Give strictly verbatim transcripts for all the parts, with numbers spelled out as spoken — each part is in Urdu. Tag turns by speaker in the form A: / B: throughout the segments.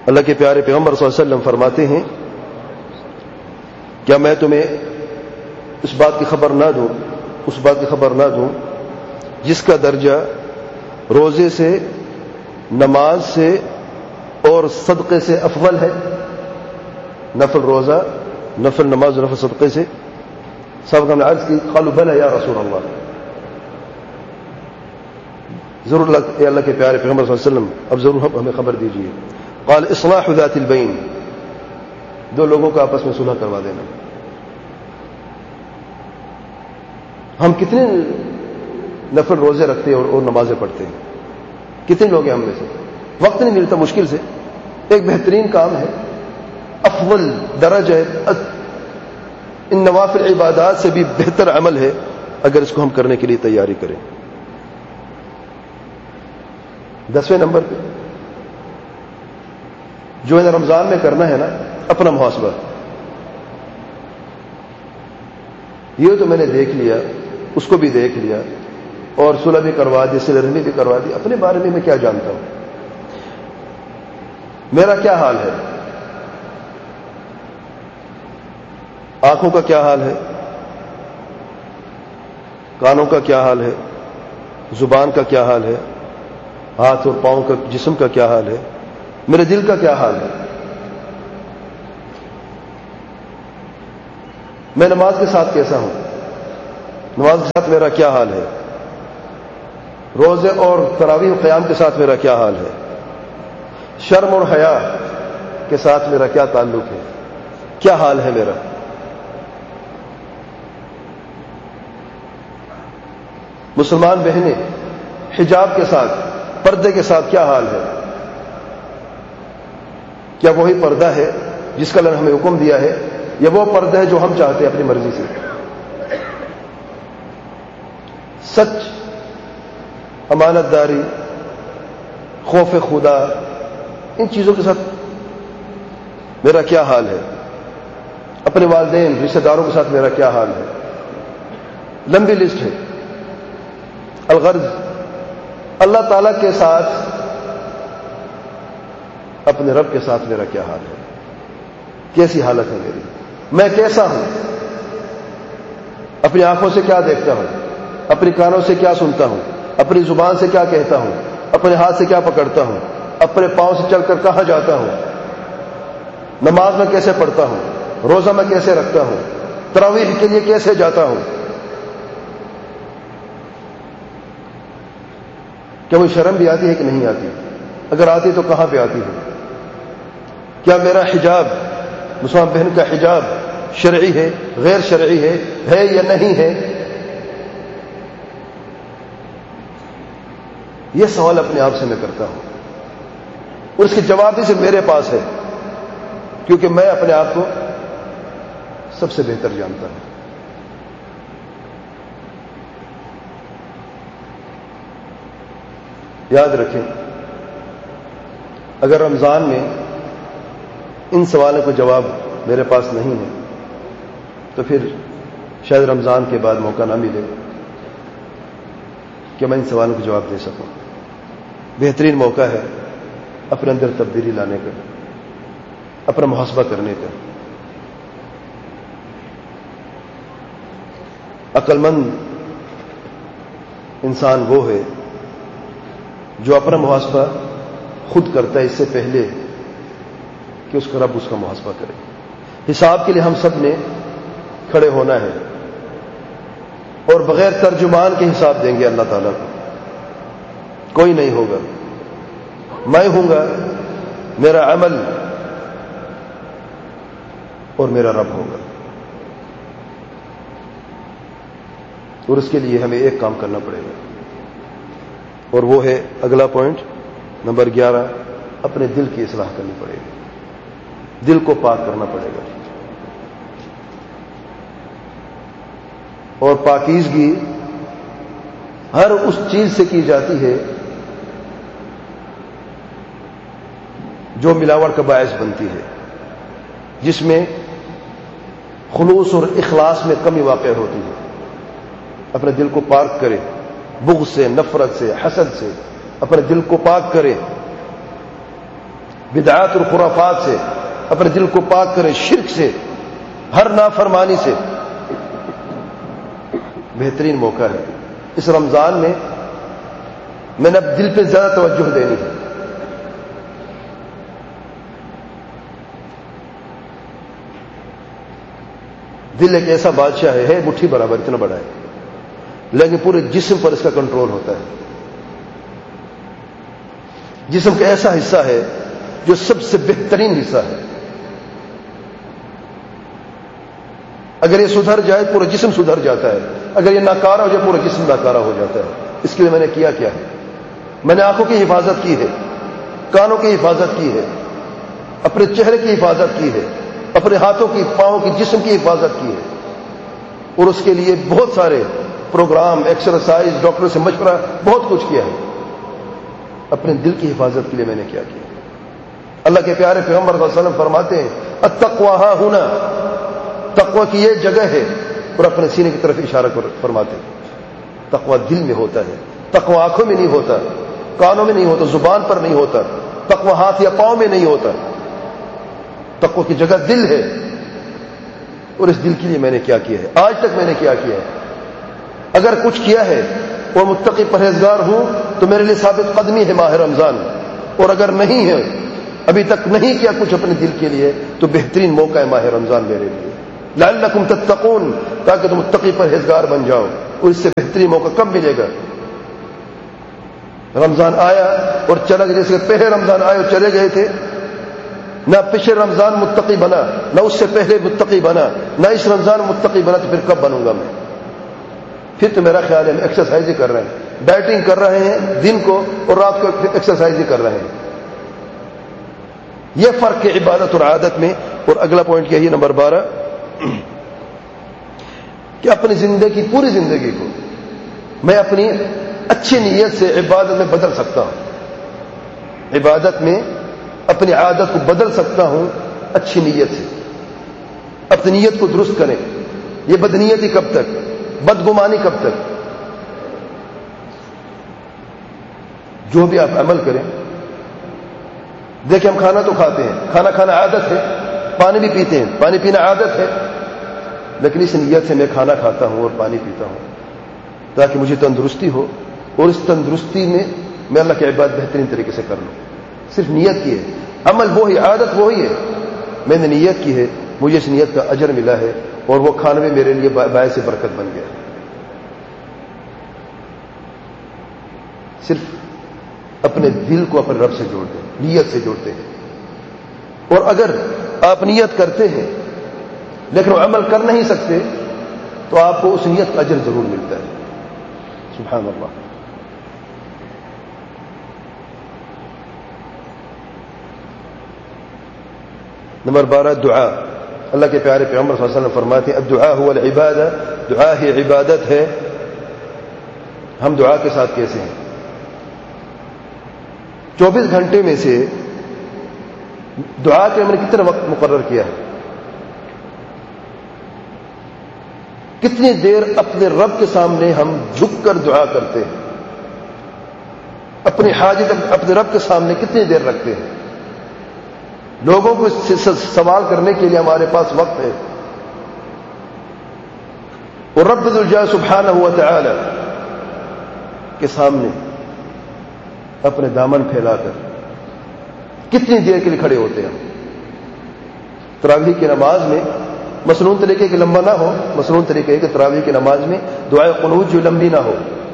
A: اللہ کے پیارے پیغمبر صلی اللہ علیہ وسلم فرماتے ہیں کیا میں تمہیں اس بات کی خبر نہ دوں اس بات کی خبر نہ دوں جس کا درجہ روزے سے، نماز سے اور صدقے سے افضل ہے؟ نفل روزہ، نفل نماز، نفل صدقے سے؟ صاحب نے عرض کی قالوا بلى یا رسول اللہ، ضرور اللہ, اللہ کے پیارے پیغمبر صلی اللہ علیہ وسلم اب ضرور ہمیں خبر دیجیے. قال اصلاح ذات البین، دو لوگوں کا آپس میں صلح کروا دینا. ہم کتنے نفل روزے رکھتے ہیں اور, اور نمازیں پڑھتے ہیں؟ کتنے لوگ ہیں ہم میں سے؟ وقت نہیں ملتا مشکل سے. ایک بہترین کام ہے، افضل درجہ ہے، ان نوافل عبادات سے بھی بہتر عمل ہے اگر اس کو ہم کرنے کے لیے تیاری کریں. دسویں نمبر پہ جو ہے رمضان میں کرنا ہے نا، اپنا محاسبہ. یہ تو میں نے دیکھ لیا، اس کو بھی دیکھ لیا اور صلح بھی کروا دی، صلہ رحمی بھی کروا دی، اپنے بارے میں میں کیا جانتا ہوں؟ میرا کیا حال ہے؟ آنکھوں کا کیا حال ہے؟ کانوں کا کیا حال ہے؟ زبان کا کیا حال ہے؟ ہاتھ اور پاؤں کا، جسم کا کیا حال ہے؟ میرے دل کا کیا حال ہے؟ میں نماز کے ساتھ کیسا ہوں؟ نماز کے ساتھ میرا کیا حال ہے؟ روزے اور تراویح و قیام کے ساتھ میرا کیا حال ہے؟ شرم اور حیا کے ساتھ میرا کیا تعلق ہے؟ کیا حال ہے میرا؟ مسلمان بہنیں حجاب کے ساتھ، پردے کے ساتھ کیا حال ہے؟ کیا وہی پردہ ہے جس کا اللہ نے ہمیں حکم دیا ہے، یا وہ پردہ ہے جو ہم چاہتے ہیں اپنی مرضی سے؟ سچ، امانت داری، خوف خدا، ان چیزوں کے ساتھ میرا کیا حال ہے؟ اپنے والدین، رشتہ داروں کے ساتھ میرا کیا حال ہے؟ لمبی لسٹ ہے. الغرض اللہ تعالی کے ساتھ، اپنے رب کے ساتھ میرا کیا حال ہے؟ کیسی حالت ہے میری؟ میں کیسا ہوں؟ اپنی آنکھوں سے کیا دیکھتا ہوں؟ اپنی کانوں سے کیا سنتا ہوں؟ اپنی زبان سے کیا کہتا ہوں؟ اپنے ہاتھ سے کیا پکڑتا ہوں؟ اپنے پاؤں سے چل کر کہاں جاتا ہوں؟ نماز میں کیسے پڑھتا ہوں؟ روزہ میں کیسے رکھتا ہوں؟ تراویح کے لیے کیسے جاتا ہوں؟ کیا وہ شرم بھی آتی ہے کہ نہیں آتی؟ اگر آتی تو کہاں پہ آتی ہے؟ کیا میرا حجاب، مسلمان بہن کا حجاب شرعی ہے، غیر شرعی ہے ہے یا نہیں ہے؟ یہ سوال اپنے آپ سے میں کرتا ہوں اور اس کے جواب بھی صرف میرے پاس ہے، کیونکہ میں اپنے آپ کو سب سے بہتر جانتا ہوں. یاد رکھیں، اگر رمضان میں ان سوالوں کا جواب میرے پاس نہیں ہے تو پھر شاید رمضان کے بعد موقع نہ ملے کہ میں ان سوالوں کا جواب دے سکوں. بہترین موقع ہے اپنے اندر تبدیلی لانے کا، اپنا محاسبہ کرنے کا. عقل مند انسان وہ ہے جو اپنا محاسبہ خود کرتا ہے اس سے پہلے کہ اس کا رب اس کا محاسبہ کرے. حساب کے لیے ہم سب نے کھڑے ہونا ہے اور بغیر ترجمان کے حساب دیں گے اللہ تعالیٰ کو. کوئی نہیں ہوگا، میں ہوں گا، میرا عمل اور میرا رب ہوگا. اور اس کے لیے ہمیں ایک کام کرنا پڑے گا، اور وہ ہے اگلا پوائنٹ نمبر گیارہ، اپنے دل کی اصلاح کرنی پڑے گی. دل کو پاک کرنا پڑے گا. اور پاکیزگی ہر اس چیز سے کی جاتی ہے جو ملاوٹ کا باعث بنتی ہے، جس میں خلوص اور اخلاص میں کمی واقع ہوتی ہے. اپنے دل کو پاک کرے بغض سے، نفرت سے، حسد سے. اپنے دل کو پاک کرے. بدعات اور خرافات سے اپنے دل کو پاک کریں، شرک سے، ہر نافرمانی سے. بہترین موقع ہے. اس رمضان میں میں نے اب دل پہ زیادہ توجہ دینی ہے. دل ایک ایسا بادشاہ ہے, ہے مٹھی برابر, اتنا بڑا ہے, لیکن پورے جسم پر اس کا کنٹرول ہوتا ہے. جسم کا ایسا حصہ ہے جو سب سے بہترین حصہ ہے. اگر یہ سدھر جائے پورا جسم سدھر جاتا ہے, اگر یہ ناکارہ ہو جائے پورا جسم ناکارہ ہو جاتا ہے. اس کے لیے میں نے کیا کیا ہے؟ میں نے آنکھوں کی حفاظت کی ہے, کانوں کی حفاظت کی ہے, اپنے چہرے کی حفاظت کی ہے, اپنے ہاتھوں کی, پاؤں کی, جسم کی حفاظت کی ہے. اور اس کے لیے بہت سارے پروگرام, ایکسرسائز, ڈاکٹر سے مشورہ, بہت کچھ کیا ہے. اپنے دل کی حفاظت کے لیے میں نے کیا کیا؟ اللہ کے پیارے پیغمبر صلی اللہ علیہ وسلم فرماتے ہیں التقوی ہا ہنا, تقوی کی یہ جگہ ہے, اور اپنے سینے کی طرف اشارہ فرماتے ہیں. تقوی دل میں ہوتا ہے, تقوی آنکھوں میں نہیں ہوتا, کانوں میں نہیں ہوتا, زبان پر نہیں ہوتا, تقوی ہاتھ یا پاؤں میں نہیں ہوتا. تقوی کی جگہ دل ہے. اور اس دل کے لیے میں نے کیا کیا ہے؟ آج تک میں نے کیا کیا ہے؟ اگر کچھ کیا ہے اور متقی پرہیزگار ہوں تو میرے لیے ثابت قدمی ہے ماہ رمضان, اور اگر نہیں ہے, ابھی تک نہیں کیا کچھ اپنے دل کے لیے, تو بہترین موقع ہے ماہ رمضان میرے لیے. لعلکم تتقون, تاکہ تم متقی پرہیزگار بن جاؤ. اور اس سے بہترین موقع کب ملے گا؟ رمضان آیا اور چلا گیا. جیسے پہلے رمضان آئے اور چلے گئے تھے, نہ پچھلے رمضان متقی بنا, نہ اس سے پہلے متقی بنا, نہ اس رمضان متقی بنا, تو پھر کب بنوں گا میں؟ پھر تو میرا خیال ہے ہم ایکسرسائز ہی کر رہے ہیں, ڈائٹنگ کر رہے ہیں دن کو, اور رات کو ایکسرسائز ہی کر رہے ہیں. یہ فرق ہے عبادت اور عادت میں. اور اگلا پوائنٹ یہی نمبر بارہ, کہ اپنی زندگی, پوری زندگی کو میں اپنی اچھی نیت سے عبادت میں بدل سکتا ہوں. عبادت میں اپنی عادت کو بدل سکتا ہوں اچھی نیت سے. اپنی نیت کو درست کریں. یہ بدنیتی کب تک, بدگمانی کب تک؟ جو بھی آپ عمل کریں, دیکھیں ہم کھانا تو کھاتے ہیں, کھانا کھانا عادت ہے, پانی بھی پیتے ہیں, پانی پینا عادت ہے, لیکن اس نیت سے میں کھانا کھاتا ہوں اور پانی پیتا ہوں تاکہ مجھے تندرستی ہو, اور اس تندرستی میں میں اللہ کی عبادت بہترین طریقے سے کر لوں. صرف نیت کی ہے, عمل وہی, عادت وہی ہے. میں نے نیت کی ہے, مجھے اس نیت کا اجر ملا ہے, اور وہ کھانے میں میرے لیے باعث برکت بن گیا. صرف اپنے دل کو اپنے رب سے جوڑتے ہیں, نیت سے جوڑتے ہیں. اور اگر آپ نیت کرتے ہیں لیکن وہ عمل کر نہیں سکتے, تو آپ کو اس نیت کا اجر ضرور ملتا ہے. سبحان اللہ. نمبر بارہ, دعا. اللہ کے پیارے پیغمبر صلی اللہ علیہ وسلم فرماتے ہیں الدعاء هو العبادہ, دعا ہی عبادت ہے. ہم دعا کے ساتھ کیسے ہیں؟ چوبیس گھنٹے میں سے دعا کے ہم نے کتنا وقت مقرر کیا ہے؟ کتنی دیر اپنے رب کے سامنے ہم جھک کر دعا کرتے ہیں؟ اپنی حاجت اپنے رب کے سامنے کتنی دیر رکھتے ہیں؟ لوگوں کو سوال کرنے کے لیے ہمارے پاس وقت ہے, اور رب ذو الجلال سبحانہ و تعالی کے سامنے اپنے دامن پھیلا کر کتنی دیر کے لیے کھڑے ہوتے ہیں؟ تراویح کی نماز میں مسنون طریقے کے لمبا نہ ہو, مسنون طریقے کہ تراویح کی نماز میں دعائے قنوت جو لمبی نہ ہو,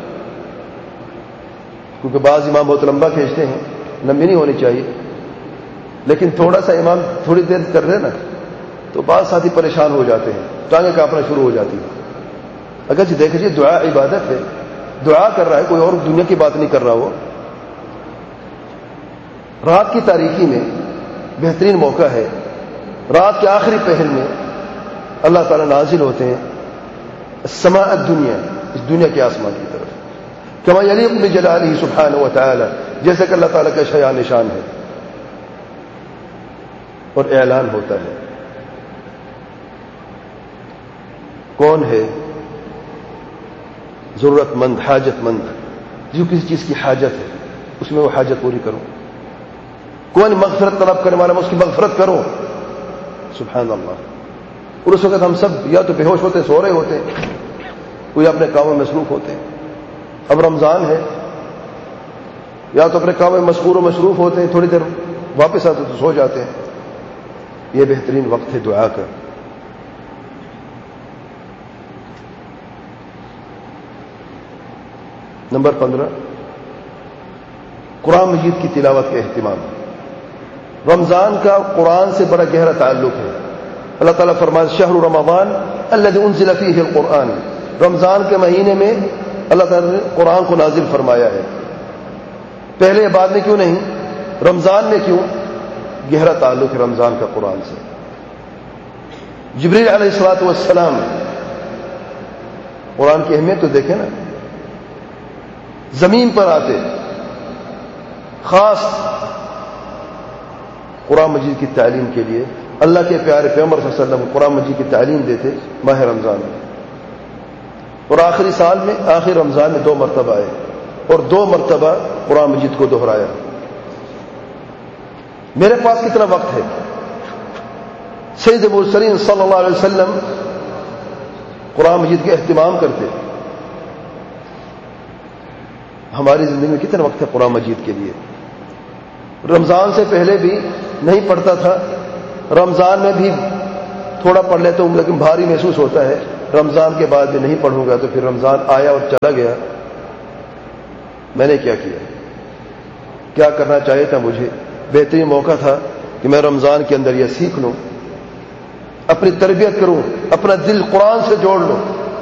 A: کیونکہ بعض امام بہت لمبا کھینچتے ہیں, لمبی نہیں ہونی چاہیے. لیکن تھوڑا سا امام تھوڑی دیر کر دے نا تو بعض ساتھی پریشان ہو جاتے ہیں, ٹانگیں کانپنا شروع ہو جاتی ہیں. اگر جی دیکھ لیجیے دعا عبادت ہے, دعا کر رہا ہے, کوئی اور دنیا کی بات نہیں کر رہا. وہ رات کی تاریکی میں بہترین موقع ہے, رات کے آخری پہر میں اللہ تعالیٰ نازل ہوتے ہیں السماء الدنیا, اس دنیا کے آسمان کی طرف, کما یلیق بجلالہ سبحانہ و تعالی, جیسے کہ اللہ تعالیٰ کا شایان نشان ہے. اور اعلان ہوتا ہے کون ہے ضرورت مند, حاجت مند, جو کسی چیز کی حاجت ہے اس میں وہ حاجت پوری کروں. کون مغفرت طلب کرنے والا، میں اس کی مغفرت کروں. سبحان اللہ. اور اس وقت ہم سب یا تو بے ہوش ہوتے سو رہے ہوتے ہیں، کوئی اپنے کاموں میں مصروف ہوتے ہیں. اب رمضان ہے، یا تو اپنے کاموں میں مشغول و مصروف ہوتے ہیں، تھوڑی دیر واپس آتے تو سو جاتے ہیں. یہ بہترین وقت ہے دعا کا. نمبر پندرہ، قرآن مجید کی تلاوت کا اہتمام. رمضان کا قرآن سے بڑا گہرا تعلق ہے. اللہ تعالیٰ فرماتے شہر رمضان الذی انزل فیہ القرآن، رمضان کے مہینے میں اللہ تعالیٰ نے قرآن کو نازل فرمایا ہے. پہلے بعد میں کیوں نہیں، رمضان میں کیوں؟ گہرا تعلق ہے رمضان کا قرآن سے. جبریل علیہ الصلوۃ والسلام، قرآن کی اہمیت تو دیکھیں نا، زمین پر آتے خاص قرآن مجید کی تعلیم کے لیے. اللہ کے پیارے پیغمبر صلی اللہ علیہ وسلم قرآن مجید کی تعلیم دیتے ماہ رمضان میں، اور آخری سال میں آخر رمضان میں دو مرتبہ آئے اور دو مرتبہ قرآن مجید کو دہرایا. میرے پاس کتنا وقت ہے؟ سید المرسلین صلی اللہ علیہ وسلم قرآن مجید کے اہتمام کرتے. ہماری زندگی میں کتنا وقت ہے قرآن مجید کے لیے؟ رمضان سے پہلے بھی نہیں پڑھتا تھا، رمضان میں بھی تھوڑا پڑھ لیتا ہوں لیکن بھاری محسوس ہوتا ہے. رمضان کے بعد بھی نہیں پڑھوں گا تو پھر رمضان آیا اور چلا گیا. میں نے کیا کیا؟ کیا کرنا چاہیے تھا مجھے؟ بہترین موقع تھا کہ میں رمضان کے اندر یہ سیکھ لوں، اپنی تربیت کروں، اپنا دل قرآن سے جوڑ لوں.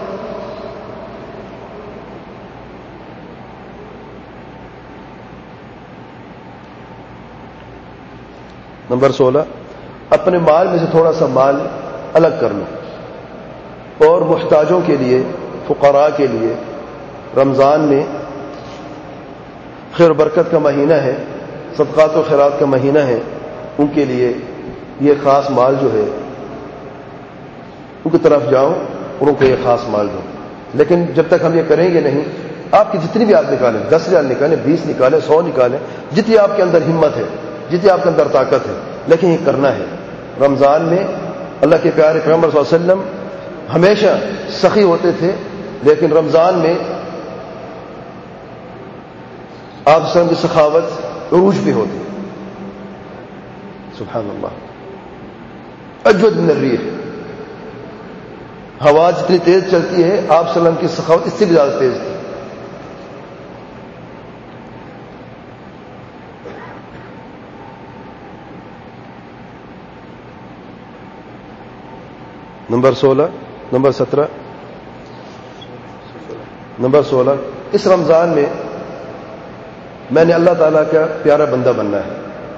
A: نمبر سولہ، اپنے مال میں سے تھوڑا سا مال الگ کر لو اور محتاجوں کے لیے، فقراء کے لیے. رمضان میں خیر و برکت کا مہینہ ہے، صدقات و خیرات کا مہینہ ہے، ان کے لیے یہ خاص مال جو ہے ان کی طرف جاؤ اور ان کو یہ خاص مال دو. لیکن جب تک ہم یہ کریں گے نہیں، آپ کی جتنی بھی آپ نکالیں، دس ہزار نکالیں، بیس نکالیں، سو نکالیں، جتنی آپ کے اندر ہمت ہے، جتنی آپ کے اندر طاقت ہے، لیکن یہ کرنا ہے. رمضان میں اللہ کے پیارے پیغمبر صلی اللہ علیہ وسلم ہمیشہ سخی ہوتے تھے، لیکن رمضان میں آپ وسلم کی سخاوت عروج پہ ہوتی. سبحان اللہ. اجود من الریح، ہوا جتنی تیز چلتی ہے آپ صلی اللہ علیہ وسلم کی سخاوت اس سے بھی زیادہ تیز تھی. نمبر سولہ، نمبر سترہ، نمبر سولہ، اس رمضان میں میں نے اللہ تعالیٰ کا پیارا بندہ بننا ہے،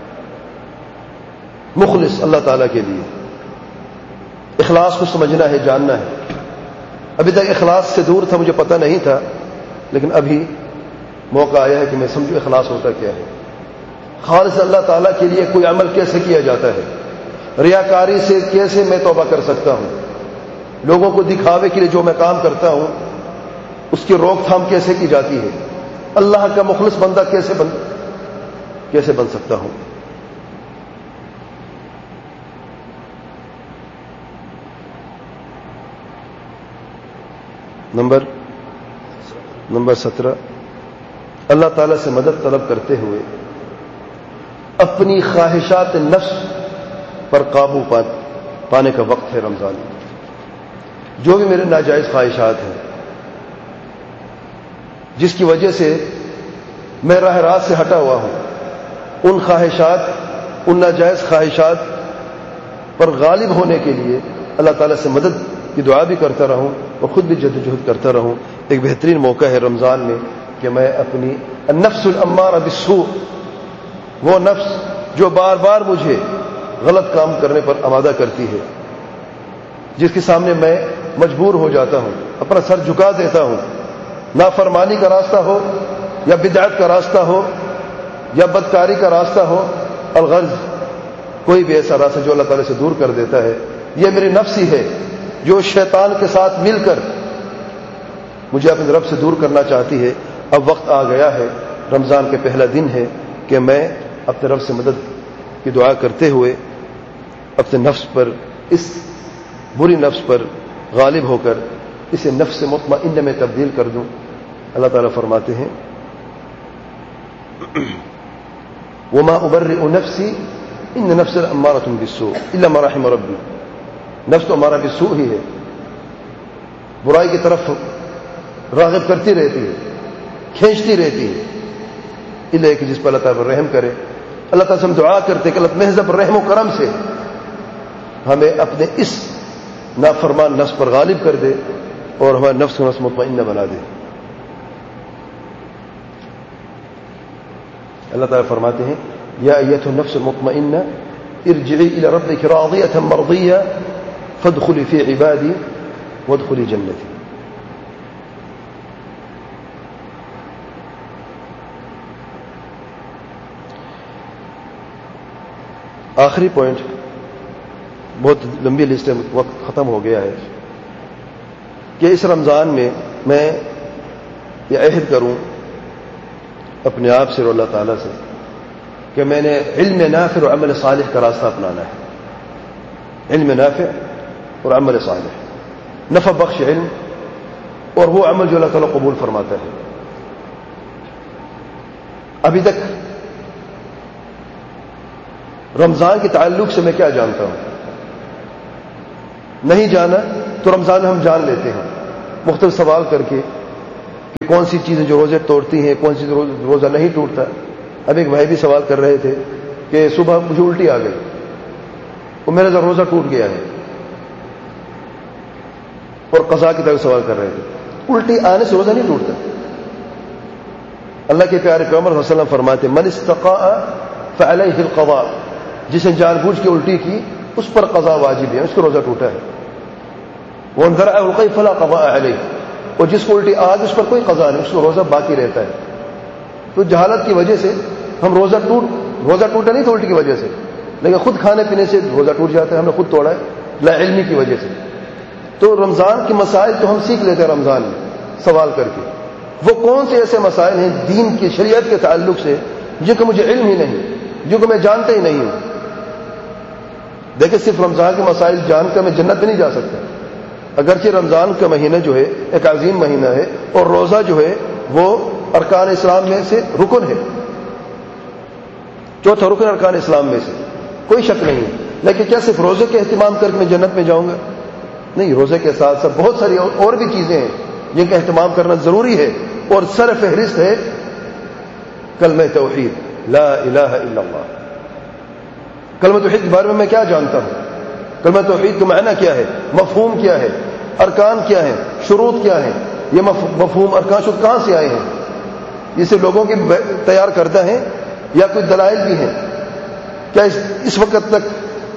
A: مخلص اللہ تعالیٰ کے لیے. اخلاص کو سمجھنا ہے، جاننا ہے. ابھی تک اخلاص سے دور تھا، مجھے پتہ نہیں تھا، لیکن ابھی موقع آیا ہے کہ میں سمجھوں اخلاص ہوتا کیا ہے. خالص اللہ تعالیٰ کے لیے کوئی عمل کیسے کیا جاتا ہے، ریاکاری سے کیسے میں توبہ کر سکتا ہوں، لوگوں کو دکھاوے کے لیے جو میں کام کرتا ہوں اس کی روک تھام کیسے کی جاتی ہے، اللہ کا مخلص بندہ کیسے بن کیسے بن سکتا ہوں. نمبر نمبر سترہ، اللہ تعالیٰ سے مدد طلب کرتے ہوئے اپنی خواہشات نفس پر قابو پانے کا وقت ہے رمضان. جو بھی میرے ناجائز خواہشات ہیں جس کی وجہ سے میں راہ راست سے ہٹا ہوا ہوں، ان خواہشات، ان ناجائز خواہشات پر غالب ہونے کے لیے اللہ تعالیٰ سے مدد کی دعا بھی کرتا رہوں اور خود بھی جدوجہد کرتا رہوں. ایک بہترین موقع ہے رمضان میں کہ میں اپنی النفس الامارہ بالسوء، وہ نفس جو بار بار مجھے غلط کام کرنے پر آمادہ کرتی ہے، جس کے سامنے میں مجبور ہو جاتا ہوں، اپنا سر جھکا دیتا ہوں، نافرمانی کا راستہ ہو یا بدعت کا راستہ ہو یا بدکاری کا راستہ ہو، الغرض کوئی بھی ایسا راستہ جو اللہ تعالیٰ سے دور کر دیتا ہے. یہ میری نفس ہی ہے جو شیطان کے ساتھ مل کر مجھے اپنے رب سے دور کرنا چاہتی ہے. اب وقت آ گیا ہے، رمضان کے پہلا دن ہے کہ میں اپنے رب سے مدد کی دعا کرتے ہوئے اپنے نفس پر، اس بری نفس پر غالب ہو کر اسے نفس مطمئنہ میں تبدیل کر دوں۔ اللہ تعالیٰ فرماتے ہیں وما ابرئ نفسی ان نفس لامارۃ بالسوء الا ما رحم ربی، نفس تو ہمارا بالسوء ہی ہے، برائی کی طرف راغب کرتی رہتی ہے، کھینچتی رہتی ہے، الا کہ جس پر اللہ تعالیٰ رحم کرے۔ اللہ تعالیٰ سے ہم دعا کرتے کہ اللہ محض رحم و کرم سے ہمیں اپنے اس نافرمان نفس پر غالب کر دے اور ہمارے نفس کو نفس مطمئنہ بنا دے۔ اللہ تعالیٰ فرماتے ہیں یا ایتھا النفس المطمئنہ ارجعی الی ربک راضیۃ مرضیہ فادخلی فی عبادی وادخلی جنتی۔ آخری پوائنٹ، بہت لمبی لسٹ ہے، وقت ختم ہو گیا ہے، کہ اس رمضان میں میں یہ عہد کروں اپنے آپ سے اور اللہ تعالیٰ سے کہ میں نے علم نافع اور عمل صالح کا راستہ اپنانا ہے۔ علم نافع اور عمل صالح، نفع بخش علم اور وہ عمل جو اللہ تعالیٰ قبول فرماتا ہے۔ ابھی تک رمضان کے تعلق سے میں کیا جانتا ہوں؟ نہیں جانا تو رمضان میں ہم جان لیتے ہیں مختلف سوال کر کے کہ کون سی چیزیں جو روزے توڑتی ہیں، کون سی روزہ نہیں ٹوٹتا۔ اب ایک بھائی بھی سوال کر رہے تھے کہ صبح مجھے الٹی آ گئی اور میرا روزہ ٹوٹ گیا ہے، اور قضا کی طرف سوال کر رہے تھے۔ الٹی آنے سے روزہ نہیں ٹوٹتا۔ اللہ کے پیارے پیغمبر صلی اللہ علیہ وسلم فرماتے من استقاء فعلیہ القضاء، جس نے جان بوجھ کے الٹی کی اس پر قضا واجب ہے، اس کو روزہ ٹوٹا ہے۔ وَمَنْ ذَرَعَهُ الْقَيْءَ فَلَا قَضَاءَ عَلَيْهِ، اور جس کو الٹی آج اس پر کوئی قضا نہیں، اس کو روزہ باقی رہتا ہے۔ تو جہالت کی وجہ سے ہم روزہ ٹوٹ روزہ ٹوٹا نہیں تھا الٹی کی وجہ سے، لیکن خود کھانے پینے سے روزہ ٹوٹ جاتا ہے، ہم نے خود توڑا ہے لا علمی کی وجہ سے۔ تو رمضان کے مسائل تو ہم سیکھ لیتے ہیں رمضان میں سوال کر کے، وہ کون سے ایسے مسائل ہیں دین کی شریعت کے تعلق سے جن کا مجھے علم ہی نہیں، جن کو میں جانتا ہی نہیں ہوں۔ دیکھیں صرف رمضان کے مسائل جان کر میں جنت میں نہیں جا سکتا، اگرچہ رمضان کا مہینہ جو ہے ایک عظیم مہینہ ہے اور روزہ جو ہے وہ ارکان اسلام میں سے رکن ہے، چوتھا رکن ارکان اسلام میں سے، کوئی شک نہیں ہے۔ لیکن کیا صرف روزے کے اہتمام کر کے میں جنت میں جاؤں گا؟ نہیں، روزے کے ساتھ ساتھ بہت ساری اور بھی چیزیں ہیں جن کا اہتمام کرنا ضروری ہے، اور سر فہرست ہے کلمہ توحید لا الہ الا اللہ۔ کلمہ توحید کے بارے میں میں کیا جانتا ہوں؟ کلمہ توحید کا معنی کیا ہے؟ مفہوم کیا ہے؟ ارکان کیا ہیں؟ شروط کیا ہیں؟ یہ مفہوم ارکان شروط کہاں سے آئے ہیں؟ یہ صرف لوگوں کی تیار کردہ ہیں یا کوئی دلائل بھی ہیں؟ کیا اس, اس وقت تک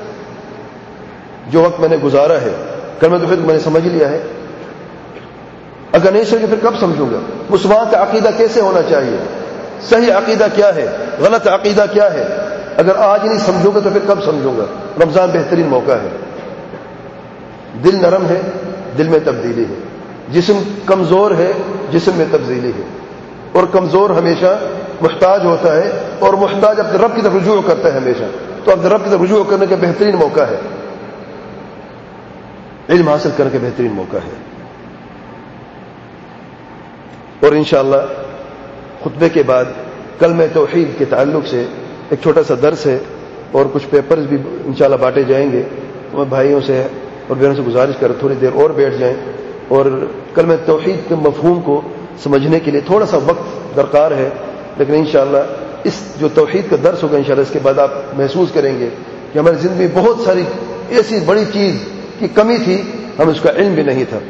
A: جو وقت میں نے گزارا ہے کلمہ توحید کو میں نے سمجھ لیا ہے؟ اگر نہیں سمجھے پھر کب سمجھوں گا؟ مسلمان کا عقیدہ کیسے ہونا چاہیے؟ صحیح عقیدہ کیا ہے؟ غلط عقیدہ کیا ہے؟ اگر آج نہیں سمجھوں گا تو پھر کب سمجھوں گا؟ رمضان بہترین موقع ہے۔ دل نرم ہے، دل میں تبدیلی ہے، جسم کمزور ہے، جسم میں تبدیلی ہے، اور کمزور ہمیشہ محتاج ہوتا ہے، اور محتاج اپنے رب کی طرف رجوع کرتا ہے ہمیشہ۔ تو اپنے رب کی طرف رجوع کرنے کا بہترین موقع ہے، علم حاصل کرنے کا بہترین موقع ہے۔ اور انشاءاللہ خطبے کے بعد کلمہ توحید کے تعلق سے ایک چھوٹا سا درس ہے اور کچھ پیپرز بھی انشاءاللہ بانٹے جائیں گے۔ میں بھائیوں سے اور بہنوں سے گزارش کر تھوڑی دیر اور بیٹھ جائیں، اور کلمہ توحید کے مفہوم کو سمجھنے کے لیے تھوڑا سا وقت درکار ہے، لیکن انشاءاللہ اس جو توحید کا درس ہوگا انشاءاللہ اس کے بعد آپ محسوس کریں گے کہ ہماری زندگی میں بہت ساری ایسی بڑی چیز کی کمی تھی، ہم اس کا علم بھی نہیں تھا۔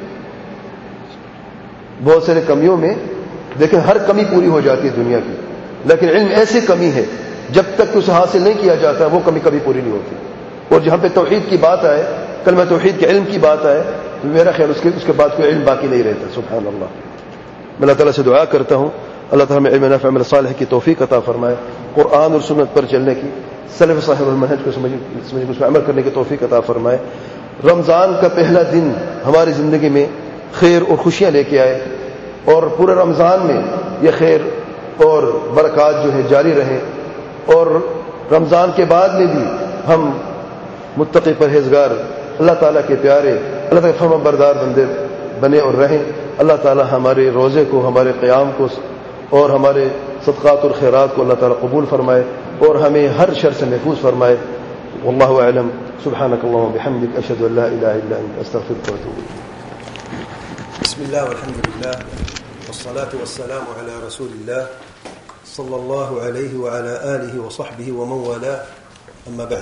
A: بہت سارے کمیوں میں دیکھیں ہر کمی پوری ہو جاتی ہے دنیا کی، لیکن علم ایسی کمی ہے جب تک اسے حاصل نہیں کیا جاتا وہ کمی کبھی پوری نہیں ہوتی۔ اور جہاں پہ توحید کی بات آئے، کلمہ توحید کے علم کی بات آئے، تو میرا خیال اس کے اس کے بعد کوئی علم باقی نہیں رہتا۔ سبحان اللہ۔ میں اللہ تعالیٰ سے دعا کرتا ہوں اللہ تعالیٰ ہمیں علم نافع عمل صالح کی توفیق عطا فرمائے، قرآن اور سنت پر چلنے کی، سلف صالح المنہج کو سمجھ اس میں عمل کرنے کی توفیق عطا فرمائے۔ رمضان کا پہلا دن ہماری زندگی میں خیر اور خوشیاں لے کے آئے، اور پورے رمضان میں یہ خیر اور برکات جو ہے جاری رہے، اور رمضان کے بعد میں بھی ہم متقی پرہیزگار اللہ تعالیٰ کے پیارے اللہ تعالیٰ کے فرمان بردار بندے بنے اور رہیں. اللہ تعالیٰ ہمارے روزے کو, ہمارے قیام کو اور ہمارے صدقات اور خیرات کو اللہ تعالیٰ قبول فرمائے اور ہمیں ہر شر سے محفوظ فرمائے. واللہ اعلم. سبحانک اللہم وبحمدک اشہد ان لا الہ الا انت استغفرک واتوب الیک.
B: بسم اللہ والحمد للہ والصلاة والسلام علی رسول اللہ صلی اللہ علیہ وعلى آلہ وصحبہ ومن والاه. اما بعد،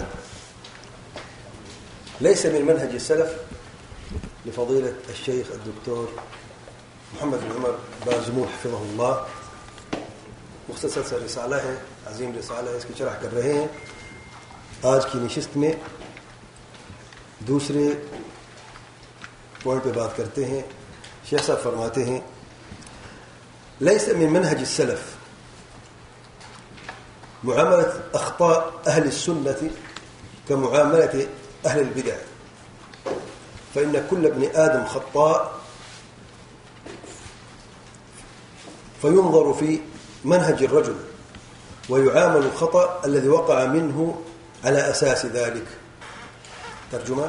B: ليس من منهج السلف لفضيلة الشيخ الدكتور محمد بن عمر بازمول حفظه الله، مختصر سا رسالہ ہے، عظیم رسالہ ہے، اس کی شرح کر رہے ہیں. آج کی نشست میں دوسرے پوائنٹ پہ بات کرتے ہیں. شیخ صاحب فرماتے ہیں ليس من منهج السلف معاملة أخطاء أهل السنة كمعاملة أهل البدع، فإن كل ابن آدم خطاء، فينظر في منهج الرجل ويعامل الخطأ الذي وقع منه على أساس ذلك. ترجمہ: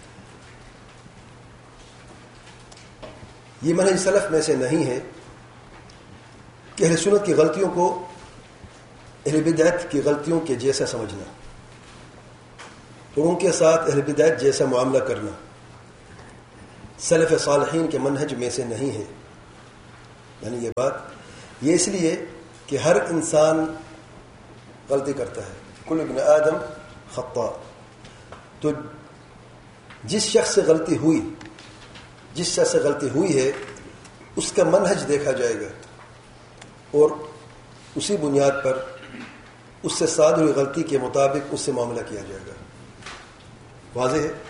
B: یہ منہج سلف میں سے نہیں ہے کہ اہل سنت کی غلطیوں کو اہل بدعت کی غلطیوں کے جیسا سمجھنا اور ان کے ساتھ اہل بدعت جیسا معاملہ کرنا سلف صالحین کے منہج میں سے نہیں ہے. یعنی یہ بات یہ اس لیے کہ ہر انسان غلطی کرتا ہے. کل ابن آدم خطاء. تو جس شخص سے غلطی ہوئی جس شخص سے غلطی ہوئی ہے اس کا منہج دیکھا جائے گا اور اسی بنیاد پر اس سے صادر ہوئی غلطی کے مطابق اس سے معاملہ کیا جائے گا. واضح ہے؟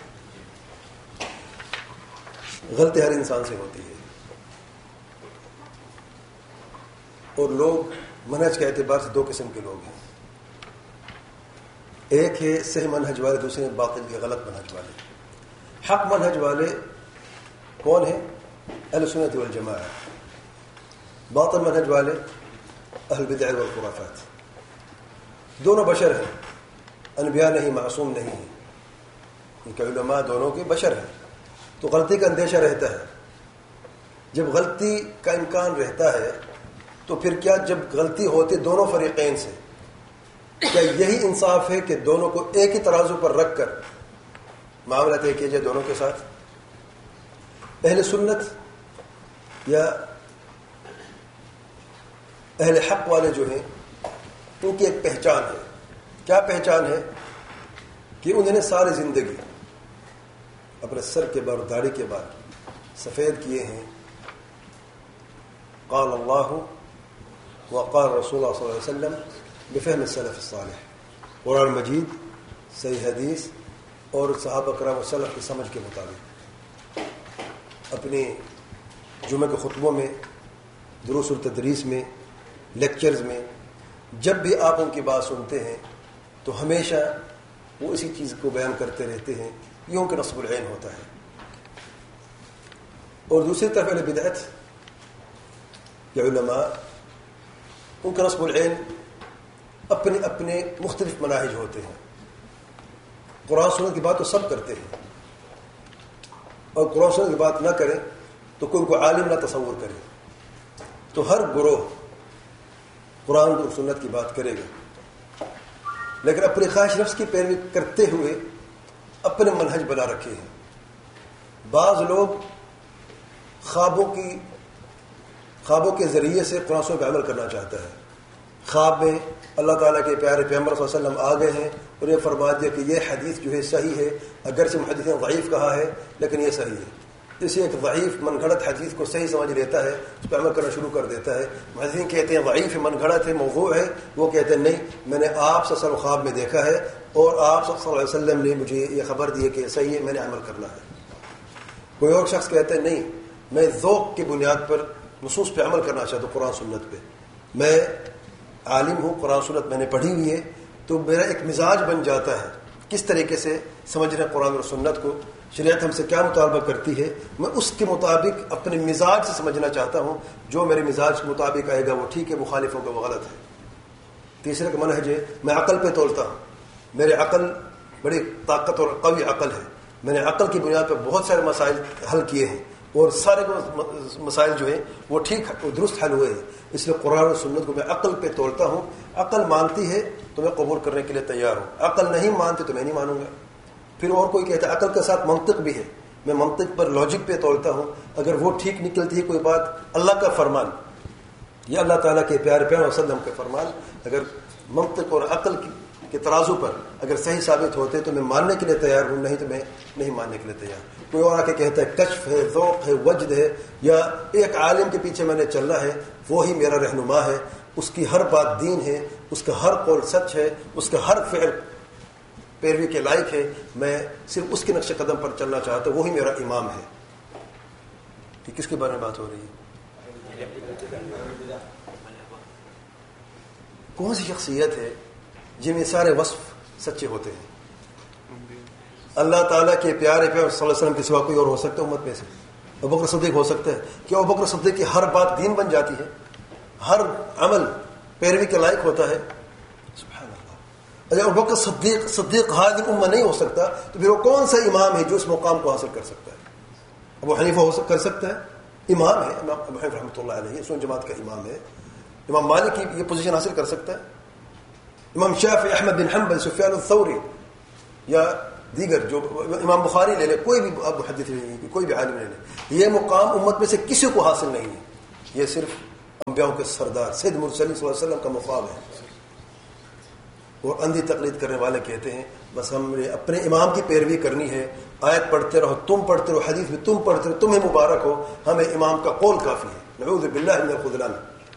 B: غلطی ہر انسان سے ہوتی ہے اور لوگ منہج کے اعتبار سے دو قسم کے لوگ ہیں. ایک ہے صحیح منہج والے، دوسرے باطل کے غلط منہج والے. حق منہج والے کون ہیں؟ اہل سنت والجماعہ. باطل منہج والے اہل بدع والخرافات. دونوں بشر ہیں، انبیاء نہیں، معصوم نہیں ہیں. ان کے علماء دونوں کے بشر ہیں تو غلطی کا اندیشہ رہتا ہے. جب غلطی کا امکان رہتا ہے تو پھر کیا جب غلطی ہوتی دونوں فریقین سے، کیا یہی انصاف ہے کہ دونوں کو ایک ہی ترازو پر رکھ کر معاملہ طے کیا جائے دونوں کے ساتھ؟ اہل سنت یا اہل حق والے جو ہیں ان کی ایک پہچان ہے. کیا پہچان ہے؟ کہ انہوں نے ساری زندگی اپنے سر کے بال داڑھی کے بال سفید کیے ہیں. قال اللہ وقال رسول اللہ صلی اللہ علیہ وسلم بفہم السلف الصالح. قرآن مجید، صحیح حدیث اور صحابہ کرام و سلف کی سمجھ کے مطابق اپنے جمعہ کے خطبوں میں، دروس اور تدریس میں، لیکچرز میں جب بھی آپ ان کی بات سنتے ہیں تو ہمیشہ وہ اسی چیز کو بیان کرتے رہتے ہیں. یہ ان کا نصب العین ہوتا ہے. اور دوسری طرف اہل بدعت یا علماء، ان کا نصب العین اپنے اپنے مختلف مناہج ہوتے ہیں. قرآن سنت کی بات تو سب کرتے ہیں اور قرآن سنت کی بات نہ کریں تو کوئی کو عالم نہ تصور کرے. تو ہر گروہ قرآن اور سنت کی بات کرے گا لیکن اپنی خواہش نفس کی پیروی کرتے ہوئے اپنے منہج بنا رکھے ہیں. بعض لوگ خوابوں کی خوابوں کے ذریعے سے قرآن سنت پہ عمل کرنا چاہتا ہے. خواب میں اللہ تعالیٰ کے پیارے پیغمبر صلی اللہ علیہ وسلم آ گئے ہیں اور یہ فرما دیا کہ یہ حدیث جو ہے صحیح ہے، اگرچہ محدثین نے ضعیف کہا ہے لیکن یہ صحیح ہے. اسے ایک ضعیف من گھڑت حدیث کو صحیح سمجھ لیتا ہے، اس پہ عمل کرنا شروع کر دیتا ہے. محدثین کہتے ہیں ضعیف ہے، من گھڑت ہے، موضوع ہے. وہ کہتے ہیں نہیں، میں نے آپ صلی اللہ علیہ وسلم خواب میں دیکھا ہے اور آپ صلی اللہ علیہ وسلم نے مجھے یہ خبر دی ہے کہ صحیح ہے، میں نے عمل کرنا ہے. کوئی اور شخص کہتا ہے نہیں، میں ذوق کی بنیاد پر نصوص پہ عمل کرنا چاہتا ہوں، قرآن سنت پہ. میں عالم ہوں، قرآن سنت میں نے پڑھی ہوئی ہے تو میرا ایک مزاج بن جاتا ہے کس طریقے سے سمجھنا قرآن اور سنت کو، شریعت ہم سے کیا مطالبہ کرتی ہے، میں اس کے مطابق اپنے مزاج سے سمجھنا چاہتا ہوں. جو میرے مزاج کے مطابق آئے گا وہ ٹھیک ہے، مخالف ہوگا وہ غلط ہے. تیسرے کا منہج ہے میں عقل پہ تولتا ہوں، میرے عقل بڑی طاقت اور قوی عقل ہے، میں نے عقل کی بنیاد پہ بہت سارے مسائل حل کیے ہیں اور سارے مسائل جو ہیں وہ ٹھیک درست حل ہوئے ہیں، اس لیے قرآن اور سنت کو میں عقل پہ تولتا ہوں. عقل مانتی ہے تو میں قبول کرنے کے لیے تیار ہوں، عقل نہیں مانتی تو میں نہیں مانوں گا. پھر اور کوئی کہتا ہے عقل کے ساتھ منطق بھی ہے، میں منطق پر لاجک پہ تولتا ہوں، اگر وہ ٹھیک نکلتی ہے کوئی بات، اللہ کا فرمان یا اللہ تعالیٰ کے پیارے پیغمبر صلی اللہ علیہ وسلم کے فرمان اگر منطق اور عقل کے ترازو پر اگر صحیح ثابت ہوتے تو میں ماننے کے لیے تیار ہوں، نہیں تو میں نہیں ماننے کے لیے تیار. کوئی اور آ کے کہتا ہے کشف ہے، ذوق ہے، وجد ہے، یا ایک عالم کے پیچھے میں نے چلنا ہے وہی میرا رہنما ہے، اس کی ہر بات دین ہے، اس کا ہر قول سچ ہے، اس کا ہر فعل پیروی کے لائق ہے، میں صرف اس کے نقش قدم پر چلنا چاہتا ہوں، وہی میرا امام ہے. یہ کس کے بارے میں بات ہو رہی ہے؟ کون سی شخصیت ہے جن میں سارے وصف سچے ہوتے ہیں؟ اللہ تعالیٰ کے پیارے پیغمبر صلی اللہ علیہ وسلم کے سوا کوئی اور ہو سکتا ہے امت میں سے؟ ابوبکر صدیق ہو سکتا ہے؟ کیا ابوبکر صدیق کی ہر بات دین بن جاتی ہے؟ ہر عمل پیروی کے لائق ہوتا ہے؟ سبحان اللہ. اگر ابوبکر صدیق صدیق حاضر امہ نہیں ہو سکتا تو پھر وہ کون سا امام ہے جو اس مقام کو حاصل کر سکتا ہے؟ ابو حنیفہ ہو کر سکتا ہے، امام ہے، امام ابو حنیفہ رحمۃ اللہ علیہ سنن جماعت کا امام ہے. امام مالک کی یہ پوزیشن حاصل کر سکتا ہے؟ امام شافعی، احمد بن حنبل، سفیان الثوری یا دیگر جو امام بخاری لے لے، کوئی بھی اب محدث لے لے، کوئی بھی عالم لے لے، یہ مقام امت میں سے کسی کو حاصل نہیں ہے. یہ صرف انبیاء کے سردار سید مرسلین صلی اللہ علیہ وسلم کا مقام ہے. اور اندھی تقلید کرنے والے کہتے ہیں بس ہم نے اپنے امام کی پیروی کرنی ہے، آیت پڑھتے رہو، تم پڑھتے رہو، حدیث میں تم پڑھتے رہو، تمہیں مبارک ہو، ہمیں امام کا قول کافی ہے. نعوذ باللہ من الخذلان.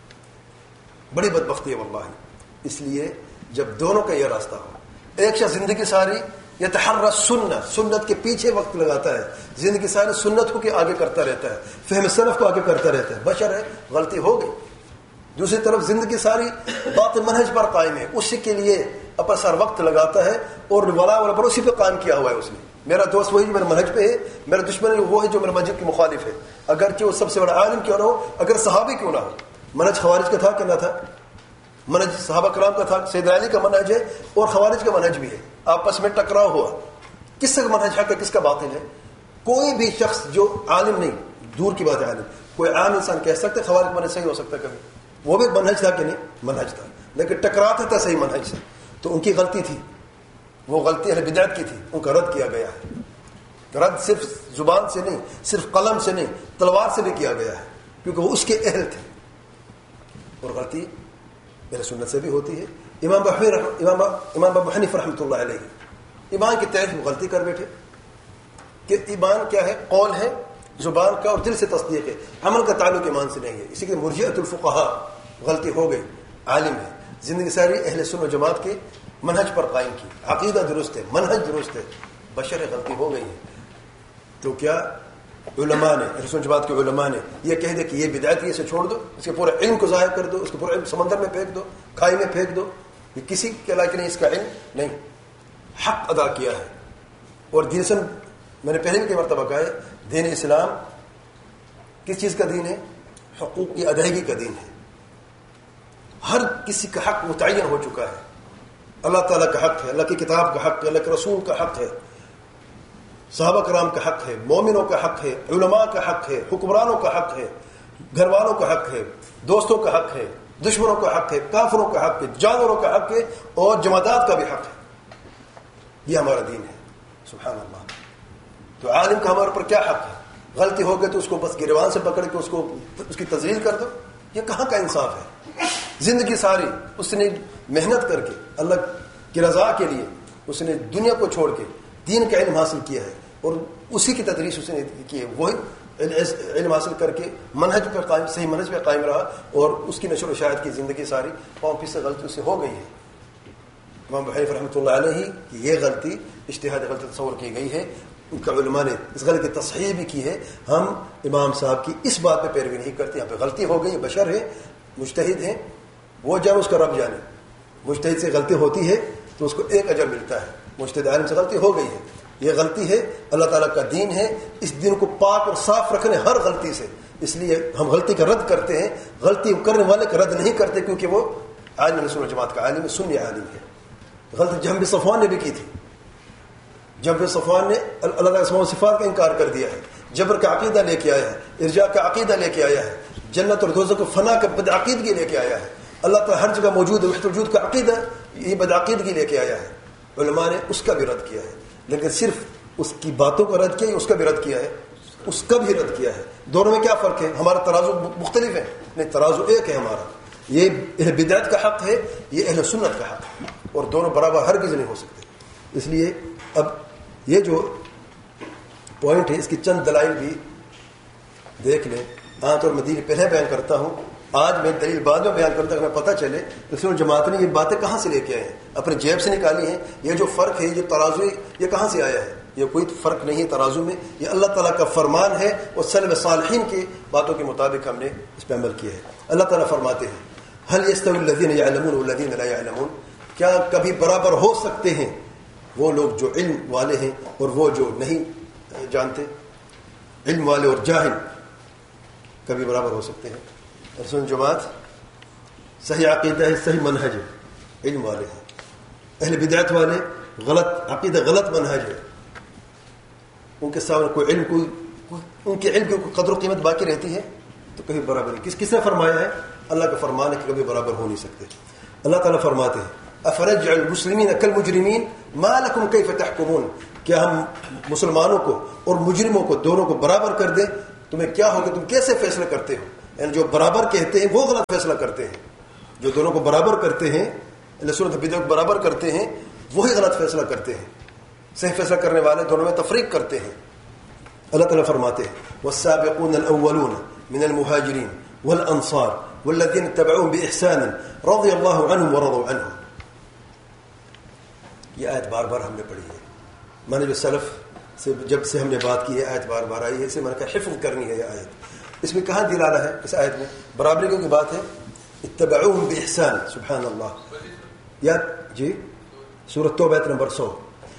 B: بڑی بدبختی ہے واللہ. اس لیے جب دونوں کا یہ راستہ ہو، ایک شخص زندگی ساری یتحرى سنت سنت کے پیچھے وقت لگاتا ہے، زندگی ساری سنت کو کے آگے کرتا رہتا ہے، فہم سلف کو آگے کرتا رہتا ہے، بشر ہے، غلطی ہو گئی. دوسری طرف زندگی ساری بات منہج پر قائم ہے، اسی کے لیے اپنا سر وقت لگاتا ہے اور ولا ولا پر اسی پہ قائم کیا ہوا ہے. اس نے میرا دوست وہی جو میرے منہج پہ ہے، میرا دشمن وہ ہے جو میرے منہج کے مخالف ہے، اگرچہ وہ سب سے بڑا عالم کیوں نہ ہو، اگر صحابی کیوں نہ ہو. منہج خوارج کا تھا کہ نہ تھا؟ منہج صحابہ کرام کا تھا، سیدنا علی کا منہج ہے اور خوارج کا منہج بھی ہے. آپس میں ٹکراؤ ہوا، کس کا منہج حق ہے کس کا باطل ہے؟ کوئی بھی شخص جو عالم نہیں، دور کی بات ہے عالم، کوئی عام انسان کہہ سکتا ہے خوارج منہج صحیح ہو سکتا ہے؟ کبھی وہ بھی منہج تھا کہ نہیں؟ منہج تھا، لیکن ٹکراتا تھا صحیح منہج سے. تو ان کی غلطی تھی، وہ غلطی اہل بدعت کی تھی، ان کا رد کیا گیا ہے. رد صرف زبان سے نہیں، صرف قلم سے نہیں، تلوار سے بھی کیا گیا ہے، کیونکہ وہ اس کے اہل تھے. اور غلطی میرے سنت سے بھی ہوتی ہے. امام امام امام ابو حنیفہ رحمۃ اللہ علیہ ایمان کی تعریف میں غلطی کر بیٹھے کہ ایمان کیا ہے؟ قول ہے زبان کا اور دل سے تصدیق ہے، عمل کا تعلق ایمان سے نہیں ہے. اسی کے مرجئۃ الفقہاء، غلطی ہو گئی، عالم ہے، زندگی ساری اہل سنت و جماعت کے منہج پر قائم کی، عقیدہ درست ہے، منہج درست ہے، بشر غلطی ہو گئی ہے. تو کیا علماء نے، اہل سنت جماعت کے علماء نے یہ کہہ دے کہ یہ بدعت ہے، اسے چھوڑ دو، اس کے پورے علم کو ضائع کر دو، اس کے پورے علم سمندر میں پھینک دو، کھائی میں پھینک دو، یہ کسی کے لائق نہیں، اس کا علم نہیں. حق ادا کیا ہے. اور دین سے میں نے پہلے بھی کئی مرتبہ کہا ہے، دین اسلام کس چیز کا دین ہے؟ حقوق کی ادائیگی کا دین ہے. ہر کسی کا حق متعین ہو چکا ہے. اللہ تعالیٰ کا حق ہے، اللہ کی کتاب کا حق ہے، اللہ کے رسول کا حق ہے، صحابہ کرام کا حق ہے، مومنوں کا حق ہے، علماء کا حق ہے، حکمرانوں کا حق ہے، گھر والوں کا حق ہے، دوستوں کا حق ہے، دشمنوں کا حق ہے، کافروں کا حق ہے، جانوروں کا حق ہے، اور جمادات کا بھی حق ہے. یہ ہمارا دین ہے. سبحان اللہ. تو عالم کا ہمارے پر کیا حق ہے؟ غلطی ہو گئی تو اس کو بس گریبان سے پکڑ کے اس کو اس کی تذلیل کر دو؟ یہ کہاں کا انصاف ہے؟ زندگی ساری اس نے محنت کر کے اللہ کی رضا کے لیے اس نے دنیا کو چھوڑ کے دین کا علم حاصل کیا ہے، اور اسی کی تدریس اس نے کی ہے. وہی علم حاصل کر کے منہج پہ قائم، صحیح منہج پہ قائم رہا، اور اس کی نشر و شاید کی زندگی ساری پاؤں پیچھے سے غلطی سے ہو گئی ہے. امام ابو حنیفہ رحمۃ اللہ علیہ کی یہ غلطی اجتہادی غلطی تصور کی گئی ہے. ان کا علماء نے اس غلطی کی تصحیح بھی کی ہے. ہم امام صاحب کی اس بات پہ پیروی نہیں کرتے. یہاں پہ غلطی ہو گئی، بشر ہے، مجتہد ہیں، وہ جب اس کا رب جانے. مجتہد سے غلطی ہوتی ہے تو اس کو ایک اجر ملتا ہے. مجتہد عالم سے غلطی ہو گئی ہے، یہ غلطی ہے، اللہ تعالیٰ کا دین ہے، اس دین کو پاک اور صاف رکھنے ہر غلطی سے. اس لیے ہم غلطی کا رد کرتے ہیں، غلطی کرنے والے کا رد نہیں کرتے، کیونکہ وہ عالم سنت جماعت کا عالم ہے، سنی عالم ہے. غلط جنب صفوان نے بھی کی تھی. جنب صفوان نے اللہ تعالیٰ اسماء و صفات کا انکار کر دیا ہے، جبر کا عقیدہ لے کے آیا ہے، ارجاء کا عقیدہ لے کے آیا ہے، جنت اور دوزخ کو فنا کا بدعقیدگی لے کے آیا ہے. اللہ تعالیٰ ہر جگہ موجود ہے، وحدت الوجود کا عقیدہ یہ بدعقیدگی لے کے آیا ہے. علماء نے اس کا بھی رد کیا ہے، لیکن صرف اس کی باتوں کا رد کیا ہے، اس کا بھی رد کیا ہے، اس کا بھی رد کیا ہے. دونوں میں کیا فرق ہے؟ ہمارا ترازو مختلف ہے. نہیں، ترازو ایک ہے ہمارا. یہ اہل بدعت کا حق ہے، یہ اہل سنت کا حق ہے، اور دونوں برابر ہرگز نہیں ہو سکتے. اس لیے اب یہ جو پوائنٹ ہے اس کی چند دلائل بھی دیکھ لیں. عام طور میں دلیل پہلے بیان کرتا ہوں، آج میں دلیل بعد میں بیان کرتا ہوں، ہمیں پتہ چلے تو سنت جماعت نے یہ باتیں کہاں سے لے کے آئے ہیں، اپنے جیب سے نکالی ہیں. یہ جو فرق ہے، یہ ترازو، یہ کہاں سے آیا ہے؟ یہ کوئی فرق نہیں ہے ترازو میں، یہ اللہ تعالیٰ کا فرمان ہے اور سلف صالحین کی باتوں کے مطابق ہم نے اس پہ عمل کیا ہے. اللہ تعالیٰ فرماتے ہیں هل يستوي الذين يعلمون والذين لا يعلمون، کیا کبھی برابر ہو سکتے ہیں وہ لوگ جو علم والے ہیں اور وہ جو نہیں جانتے؟ علم والے اور جاہل کبھی برابر ہو سکتے ہیں؟ سنت جماعت صحیح عقیدہ ہے، صحیح منہج ہے، علم والے ہیں. اہل بدعت والے غلط عقیدہ، غلط منہج ہے. ان کے سامنے کوئی علم، کوئی, کوئی ان کے علم کی کوئی قدر و قیمت باقی رہتی ہے تو کبھی برابر نہیں. کس کس نے فرمایا ہے؟ اللہ کا فرمان ہے کہ کبھی برابر ہو نہیں سکتے. اللہ تعالیٰ فرماتے ہیں افرجع المسلمین کالمجرمین ما لکم کیف تحکمون، کیا ہم مسلمانوں کو اور مجرموں کو دونوں کو برابر کر دیں؟ تمہیں کیا ہوگا، تم کیسے فیصلہ کرتے ہو؟ یعنی جو برابر کہتے ہیں وہ غلط فیصلہ کرتے ہیں، جو دونوں کو برابر کرتے ہیں، سنت بدعت برابر کرتے ہیں، وہی غلط فیصلہ کرتے ہیں. صحیح فیصلہ کرنے والے دونوں میں تفریق کرتے ہیں. اللہ تعالیٰ فرماتے ہیں والسابقون الاولون من المهاجرین والانصار والذین اتبعوهم باحسان رضی اللہ عنہم ورضوا عنہ. یہ آیت بار بار ہم نے پڑھی ہے. میں نے جو سلف سے جب سے ہم نے بات کی ہے آیت بار بار آئی ہے، اسے میں نے کہا حفظ کرنی ہے. یہ آیت اس میں کہاں دلالہ ہے؟ اس آیت میں برابری کی بات ہے. اتبعوهم باحسان، سبحان اللہ. یا جی سورۃ توبہ آیت نمبر سو.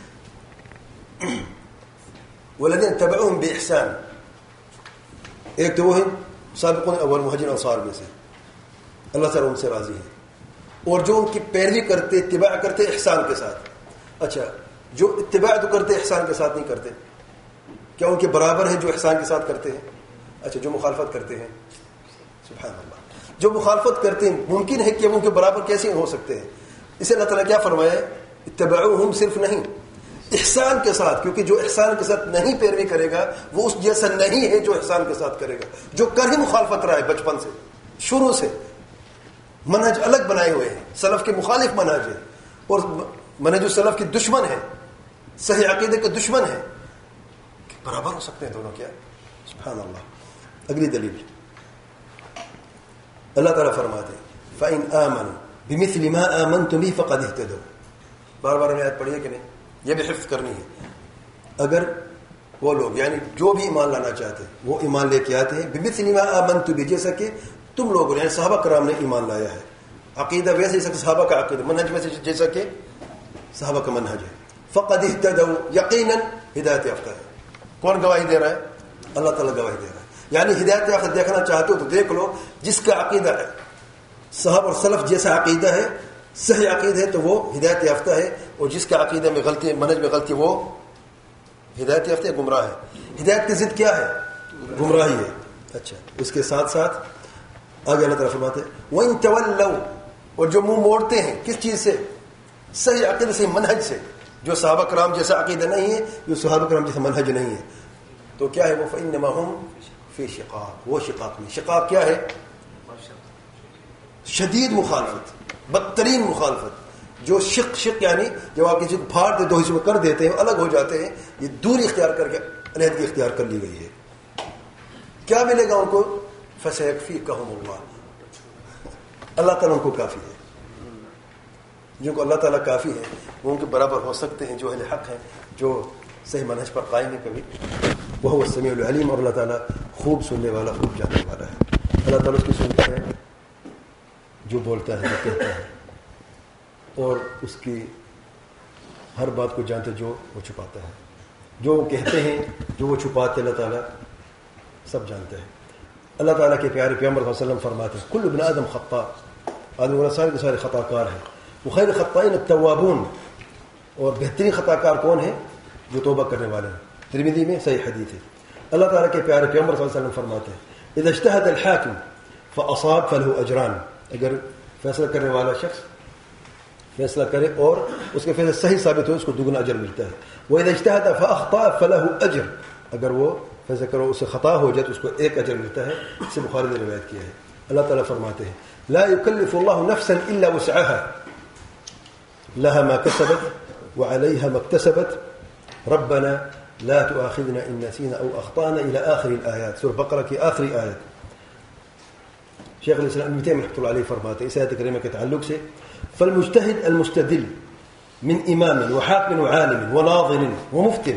B: والذین اتبعوهم باحسان، ایک تو وہ ہیں سابقون اول مہاجرین انصار میں سے، اللہ تعالیٰ ان سے راضی ہے، اور جو ان کی پیروی کرتے، اتباع کرتے احسان کے ساتھ. اچھا، جو اتباع تو کرتے احسان کے ساتھ نہیں کرتے، کیا ان کے برابر ہیں جو احسان کے ساتھ کرتے ہیں؟ اچھا، جو مخالفت کرتے ہیں، سبحان اللہ، جو مخالفت کرتے ہیں ممکن ہے کہ وہ ان کے برابر کیسے ہو سکتے ہیں؟ اسے اللہ تعالیٰ کیا فرمایا ہے؟ اتبعوہم صرف نہیں، احسان کے ساتھ، کیونکہ جو احسان کے ساتھ نہیں پیروی کرے گا وہ اس جیسا نہیں ہے جو احسان کے ساتھ کرے گا. جو کر ہی مخالفت رہا ہے بچپن سے، شروع سے منہج الگ بنائے ہوئے ہیں، سلف کے مخالف منہج ہے، اور منہج السلف کے دشمن ہے، صحیح عقیدے کے دشمن ہے، برابر ہو سکتے ہیں دونوں؟ کیا؟ سبحان اللہ. اگلی دلیل اللہ تعالیٰ فرماتے ہیں فَإِنْ آمَنُوا بِمِثْلِ مَا آمَنْتُمْ بِهِ فَقَدِ اهْتَدَوْا. بار بار ہمیں آیت پڑھی ہے کہ نہیں؟ یہ بھی حفظ کرنی ہے. اگر وہ لوگ یعنی جو بھی ایمان لانا چاہتے ہیں وہ ایمان لے کے آتے ہیں بِمِثْلِ مَا آمَنْتُمْ بِهِ، جیسا کہ تم لوگوں نے یعنی صحابہ کرام نے ایمان لایا ہے. عقیدہ ویسے جیسا کہ صحابہ کا عقیدہ، منہج میں سے جیسا کہ صحابہ کا منہج ہے. فَقَدِ اهْتَدَوْا، یقیناً ہدایت یافتہ ہے. کون گواہی دے رہا ہے؟ اللہ تعالیٰ گواہی دے رہا ہے. یعنی ہدایت یافتہ دیکھنا چاہتے ہو تو دیکھ لو جس کا عقیدہ ہے صحابہ اور سلف جیسا عقیدہ ہے، صحیح عقیدہ ہے تو وہ ہدایت یافتہ ہے، اور جس کا عقیدہ میں غلطی ہے، منہج میں غلطی، وہ ہدایت یافتہ ہے، گمراہ ہے. ہدایت کی ضد کیا ہے؟ گمراہی ہے. اچھا، اس کے ساتھ ساتھ آگے اللہ تعالیٰ فرماتے ہیں وَإِن تَوَلَّوْا، اور جو منہ موڑتے ہیں کس چیز سے؟ صحیح عقیدہ سے، منہج سے. جو صحابہ کرام جیسا عقیدہ نہیں ہے، جو صحابہ کرام جیسا منہج نہیں ہے، تو کیا ہے وہ؟ فَإِنَّمَا هُمْ فِي شِقَاقٍ، وہ شقاق میں. شقاق کیا ہے؟ شدید مخالفت، بدترین مخالفت. جو شق شق یعنی جب آپ کسی کو پھاڑ دے دو حصوں میں کر دیتے ہیں، الگ ہو جاتے ہیں، یہ دوری اختیار کر کے علیحدگی اختیار کر لی گئی ہے. کیا ملے گا ان کو؟ فَسَيَكْفِيكَهُمُ اللَّهُ، اللہ تعالیٰ ان کو کافی ہے. جن کو اللہ تعالیٰ کافی ہے وہ ان کے برابر ہو سکتے ہیں جو اہل حق ہیں، جو صحیح منہج پر قائم ہے. کبھی وہ السمیع العلیم، اور اللہ تعالیٰ خوب سننے والا، خوب جاننے والا ہے. اللہ تعالیٰ اس کی سنتا ہے جو بولتا ہے، جو کہتا ہے، اور اس کی ہر بات کو جانتے جو وہ چھپاتا ہے. جو وہ کہتے ہیں، جو وہ چھپاتے، اللہ تعالیٰ سب جانتا ہے. اللہ تعالیٰ کے پیارے پیغمبر صلی اللہ علیہ وسلم فرماتے ہیں کل ابن آدم خطاء، آدمی گناہ سارے کے سارے خطا کار ہیں. وخیر الخطائین التوابون، اور بہترین خطا کار کون ہیں؟ جو توبہ کرنے والے ہیں. ترمذی میں صحیح حدیث ہے. اللہ تعالیٰ کے پیارے پیغمبر صلی اللہ علیہ وسلم فرماتے ہیں اذا اجتہد الحاکم فاصاب فله اجران، اگر فیصلہ کرنے والا شخص فیصلہ کرے اور اس کے فیصلہ صحیح ثابت ہو اس کو دگنا اجر ملتا ہے. وَإِذَا اجْتَهَدَ فَأَخْطَأَ فَلَهُ أَجْرٌ، اگر وہ فیصلہ کرو اس سے خطا ہو جائے تو اس کو ایک اجر ملتا ہے. اس سے بخاری نے روایت کیا ہے. اللہ تعالیٰ فرماتے ہیں لا يكلف الله نفسا الا وسعها لها ما كسبت وعليها ما اكتسبت ربنا لا تؤاخذنا ان نسينا او اخطانا الى اخر الايات. سورہ بقرہ کی آخری آیت. شیخ الاسلام ابن تیمیہ رحمۃ اللہ علیہ فرماتے ہیں اس آیت کریمہ کے تعلق سے فالمجتہد المستدل من امام وحاکم وعالم وناظر ومفتن،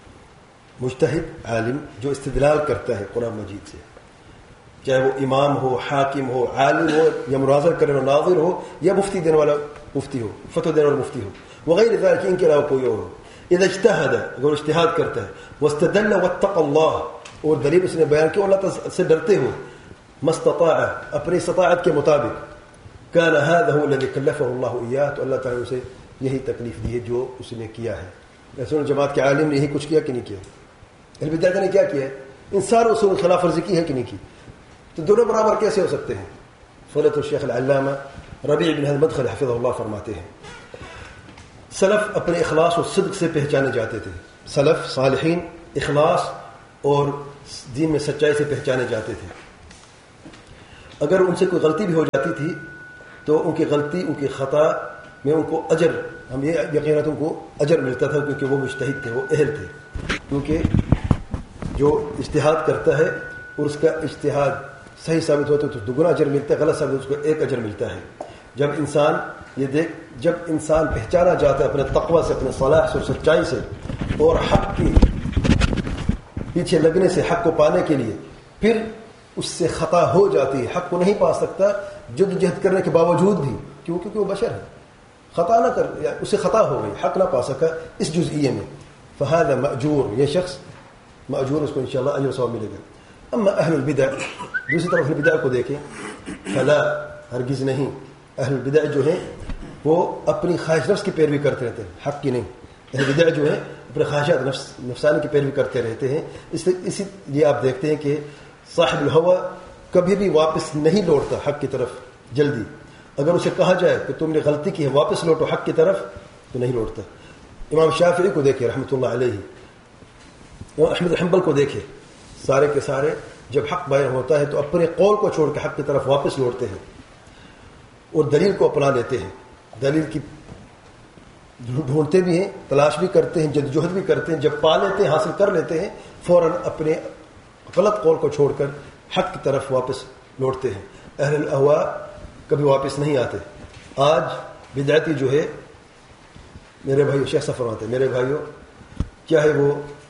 B: مجتہد عالم جو استدلال کرتا ہے قرآن مجید سے، چاہے وہ امام ہو، حاکم ہو، عالم ہو، یا مناظر کرنے والا ناظر ہو، یا مفتی دینے والا مفتی ہو، فتوی دینے والا مفتی ہو، وغیر ذلك ان کے علاوہ کوئی اور ہو. اذا اجتہد، اگر اجتہاد کرتا ہے، واستدل واتقى اللہ، اور دلیل اس نے بیان کی اللہ تعالی سے ڈرتے ہو، مستطاع، اپنی استطاعت کے مطابق، كان هذا هو الذي كلفه الله اياه، تو اللہ تعالی اسے یہی تکلیف دی ہے جو اس نے کیا ہے. رسول جماعت کے عالم نے یہی کچھ کیا کہ نہیں کیا؟ اہل بدعت نے کیا کیا ہے؟ ان سارے اصول خلاف ورزی کی ہے کہ نہیں کی؟ تو دونوں برابر کیسے ہو سکتے ہیں؟ فضیلۃ الشیخ العلامہ ربیع بن ہادی مدخلی حفظہ اللہ فرماتے ہیں سلف اپنے اخلاص اور صدق سے پہچانے جاتے تھے. سلف صالحین اخلاص اور دین میں سچائی سے پہچانے جاتے تھے. اگر ان سے کوئی غلطی بھی ہو جاتی تھی تو ان کی غلطی، ان کی خطا میں ان کو اجر، ہم یہ یقیناً ان کو اجر ملتا تھا کیونکہ وہ مجتہد تھے، وہ اہل تھے. کیونکہ جو اجتہاد کرتا ہے اور اس کا اجتہاد صحیح ثابت ہوتا ہے تو دگنا اجر ملتا ہے، غلط ثابت ہوتا ہے اس کو ایک اجر ملتا ہے. جب انسان یہ دیکھ جب انسان پہچانا جاتا ہے اپنے تقوی سے، اپنے صلاح سے اور سچائی سے، اور حق کی پیچھے لگنے سے، حق کو پانے کے لیے، پھر اس سے خطا ہو جاتی ہے، حق کو نہیں پا سکتا جد جہد کرنے کے باوجود بھی، کیوں؟ کیونکہ وہ بشر ہے، خطا نہ کر، اسے خطا ہو گئی، حق نہ پا سکا اس جزئیے میں، فہذا مأجور، یہ شخص مأجور، اس کو انشاءاللہ اجر و ثواب ملے گا. اما اہل البدع، دوسری طرف اہل البدع کو دیکھیں، فلا، ہرگز نہیں. اہل البدع جو ہیں وہ اپنی خواہش نفس کی پیروی کرتے رہتے ہیں، حق کی نہیں. اہل بدع جو ہیں اپنے خواہشات نفس نفسانی کی پیروی کرتے رہتے ہیں. اس اسی لیے آپ دیکھتے ہیں کہ صاحب الہوى کبھی بھی واپس نہیں لوٹتا حق کی طرف جلدی. اگر اسے کہا جائے کہ تم نے غلطی کی ہے، واپس لوٹو حق کی طرف، تو نہیں لوٹتا. امام شافعی کو دیکھیں رحمۃ اللہ علیہ، امام احمد حنبل کو دیکھیں، سارے کے سارے جب حق بیان ہوتا ہے تو اپنے قول کو چھوڑ کے حق کی طرف واپس لوٹتے ہیں اور دلیل کو اپنا لیتے ہیں. دلیل کی ڈھونڈتے بھی ہیں، تلاش بھی کرتے ہیں، جدوجہد بھی کرتے ہیں. جب پا لیتے ہیں، حاصل کر لیتے ہیں، فوراً اپنے غلط قول کو چھوڑ کر حق کی طرف واپس لوٹتے ہیں. اہل الاہواء کبھی واپس نہیں آتے. آج بدعتی جو ہے، میرے بھائیو، شیخ صاحب فرماتے ہیں، میرے بھائیو، چاہے وہ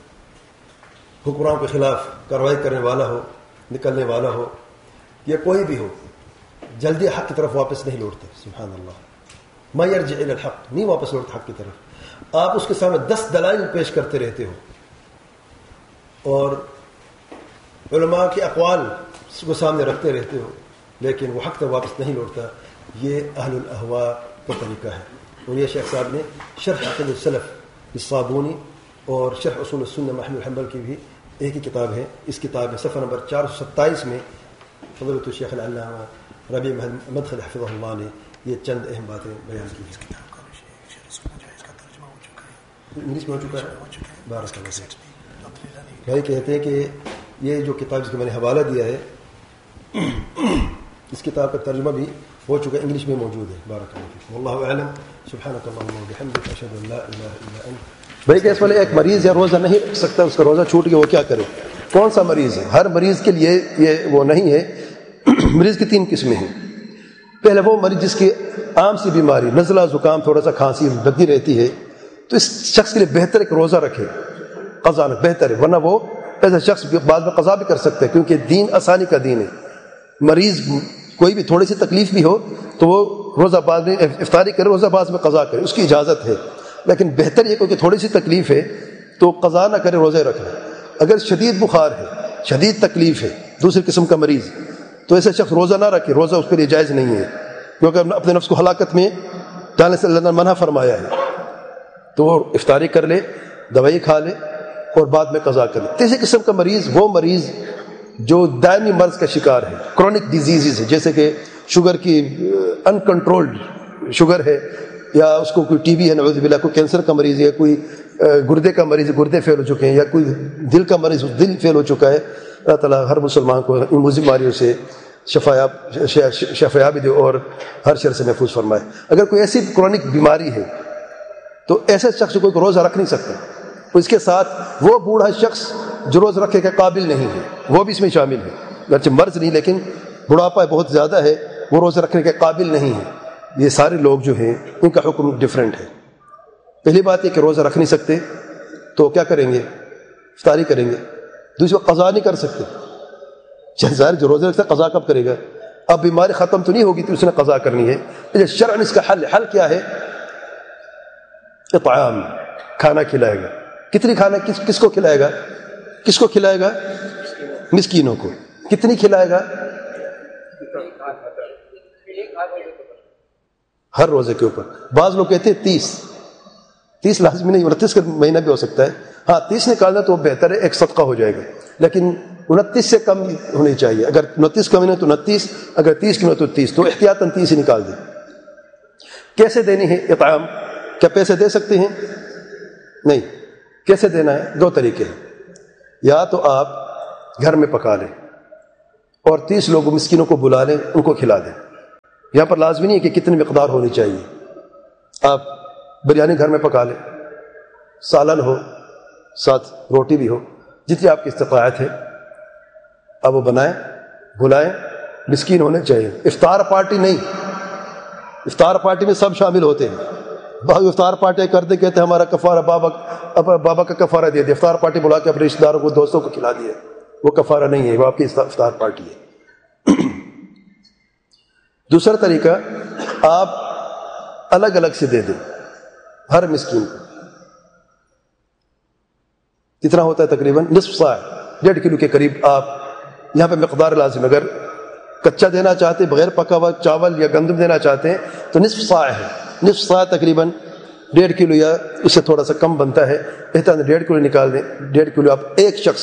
B: حکمرانوں کے خلاف کارروائی کرنے والا ہو، نکلنے والا ہو، یا کوئی بھی ہو، جلدی حق کی طرف واپس نہیں لوٹتے. سبحان اللہ، ما یرجع الی الحق، نہیں واپس لوٹتے حق کی طرف. آپ اس کے سامنے دس دلائل پیش کرتے رہتے ہو اور علماء کے اقوال کو سامنے رکھتے رہتے ہو، لیکن وہ حق تک واپس نہیں لوٹتا. یہ اہل الاہواء کا طریقہ ہے. اور یہ شیخ صاحب نے شرح عقیدۃ السلف الصابونی اور شرح اصول السنہ محمد حنبل کی بھی ایک ہی کتاب ہے. اس کتاب میں صفحہ نمبر چار سو ستائیس میں فضیلۃ الشیخ العلامہ ربیع مدخلی حفظہ اللہ نے یہ چند اہم باتیں بیان کی ہیں. انگلش میں ہو چکا ہے. بارک اللہ فیک. بھائی کہتے ہیں کہ یہ جو کتاب جس کو میں نے حوالہ دیا ہے، اس کتاب کا ترجمہ بھی ہو چکا، انگلش میں موجود ہے. بارک اللہ فیک. واللہ اعلم. سبحانک اللہم وبحمدک، اشہد ان لا الہ الا انت. بھائی کہ اس والے ایک مریض یا روزہ نہیں رکھ سکتا، اس کا روزہ چھوٹ گیا، وہ کیا کرے؟ کون سا مریض ہے؟ ہر مریض کے لیے یہ وہ نہیں ہے. مریض کی تین قسمیں ہیں. پہلے وہ مریض جس کی عام سی بیماری، نزلہ، زکام، تھوڑا سا کھانسی لگی رہتی ہے، تو اس شخص کے لیے بہتر ہے کہ روزہ رکھے، قضا بہتر ہے. ورنہ وہ ایسا شخص بعد میں قضا بھی کر سکتا ہے، کیونکہ دین آسانی کا دین ہے. مریض کوئی بھی تھوڑی سی تکلیف بھی ہو تو وہ روزہ بعد میں افطاری کرے، روزہ بعد میں قضا کرے، اس کی اجازت ہے. لیکن بہتر یہ کہ تھوڑی سی تکلیف ہے تو قضا نہ کرے، روزے رکھے. اگر شدید بخار ہے، شدید تکلیف ہے، دوسری قسم کا مریض، تو ایسے شخص روزہ نہ رکھے، روزہ اس کے لیے جائز نہیں ہے.
A: کیونکہ اپنے نفس کو ہلاکت میں ڈالنے سے اللہ نے منع فرمایا ہے. تو وہ افطاری کر لے، دوائی کھا لے اور بعد میں قضا کر لے. تیسری قسم کا مریض وہ مریض جو دائمی مرض کا شکار ہے، کرونک ڈیزیزز ہے، جیسے کہ شوگر کی ان کنٹرولڈ شوگر ہے، یا اس کو کوئی ٹی بی ہے نعوذ باللہ، کوئی کینسر کا مریض ہے، کوئی گردے کا مریض گردے فیل ہو چکے ہیں، یا کوئی دل کا مریض دل فیل ہو چکا ہے. اللہ تعالیٰ ہر مسلمان کو ان بیماریوں سے شفایاب شفایابی دے اور ہر شر سے محفوظ فرمائے. اگر کوئی ایسی کرونک بیماری ہے تو ایسے شخص کو روزہ رکھ نہیں سکتا. اس کے ساتھ وہ بوڑھا شخص جو روز رکھے کے قابل نہیں ہے وہ بھی اس میں شامل ہے، اگرچہ مرض نہیں لیکن بڑھاپا بہت زیادہ ہے، وہ روزہ رکھنے کے قابل نہیں ہے. یہ سارے لوگ جو ہیں ان کا حکم ڈفرینٹ ہے. پہلی بات یہ کہ روزہ رکھ نہیں سکتے تو کیا کریں گے؟ افطاری کریں گے. دوسری بات قضا نہیں کر سکتے. ظاہر جو روزہ رکھتا ہے قضا کب کرے گا؟ اب بیماری ختم تو نہیں ہوگی تو اس نے قضا کرنی ہے. شرعاً اس کا حل حل کیا ہے؟ اطعام، کھانا کھلائے گا. کتنی کھانا کس کس کو کھلائے گا؟ کس کو کھلائے گا؟ مسکینوں کو. کتنی کھلائے گا؟ ہر روزے کے اوپر. بعض لوگ کہتے ہیں تیس تیس لازمی نہیں، انتیس کا مہینہ بھی ہو سکتا ہے. ہاں تیس نکالنا تو بہتر ہے، ایک صدقہ ہو جائے گا، لیکن انتیس سے کم ہونی چاہیے. اگر انتیس کا مہینہ تو انتیس، اگر تیس کی تو تیس، تو احتیاطاً تیس ہی نکال دیں. کیسے دینی ہے اطعام؟ کیا پیسے دے سکتے ہیں؟ نہیں. کیسے دینا ہے؟ دو طریقے ہیں. یا تو آپ گھر میں پکا لیں اور تیس لوگ مسکینوں کو بلا لیں، ان کو کھلا دیں. یہاں پر لازمی نہیں ہے کہ کتنی مقدار ہونی چاہیے. آپ بریانی گھر میں پکا لیں، سالن ہو، ساتھ روٹی بھی ہو، جتنی آپ کی استطاعت ہے آپ وہ بنائیں، بلائیں. مسکین ہونے چاہیے. افطار پارٹی نہیں. افطار پارٹی میں سب شامل ہوتے ہیں. بعض افطار پارٹی کرتے کہتے ہیں ہمارا کفارہ بابا بابا کا کفارہ دے دیا. افطار پارٹی بلا کے اپنے رشتہ داروں کو، دوستوں کو کھلا دیا. وہ کفارہ نہیں ہے، وہ آپ کی افطار پارٹی ہے. دوسرا طریقہ، آپ الگ الگ سے دے دیں ہر مسکین کو. کتنا ہوتا ہے؟ تقریباً نصف صاع، ڈیڑھ کلو کے قریب. آپ یہاں پہ مقدار لازم، اگر کچا دینا چاہتے ہیں بغیر پکا ہوا چاول یا گندم دینا چاہتے ہیں تو نصف صاع ہے. نصف صاع تقریباً ڈیڑھ کلو یا اس سے تھوڑا سا کم بنتا ہے. بہتر ڈیڑھ کلو نکال دیں. ڈیڑھ کلو آپ ایک شخص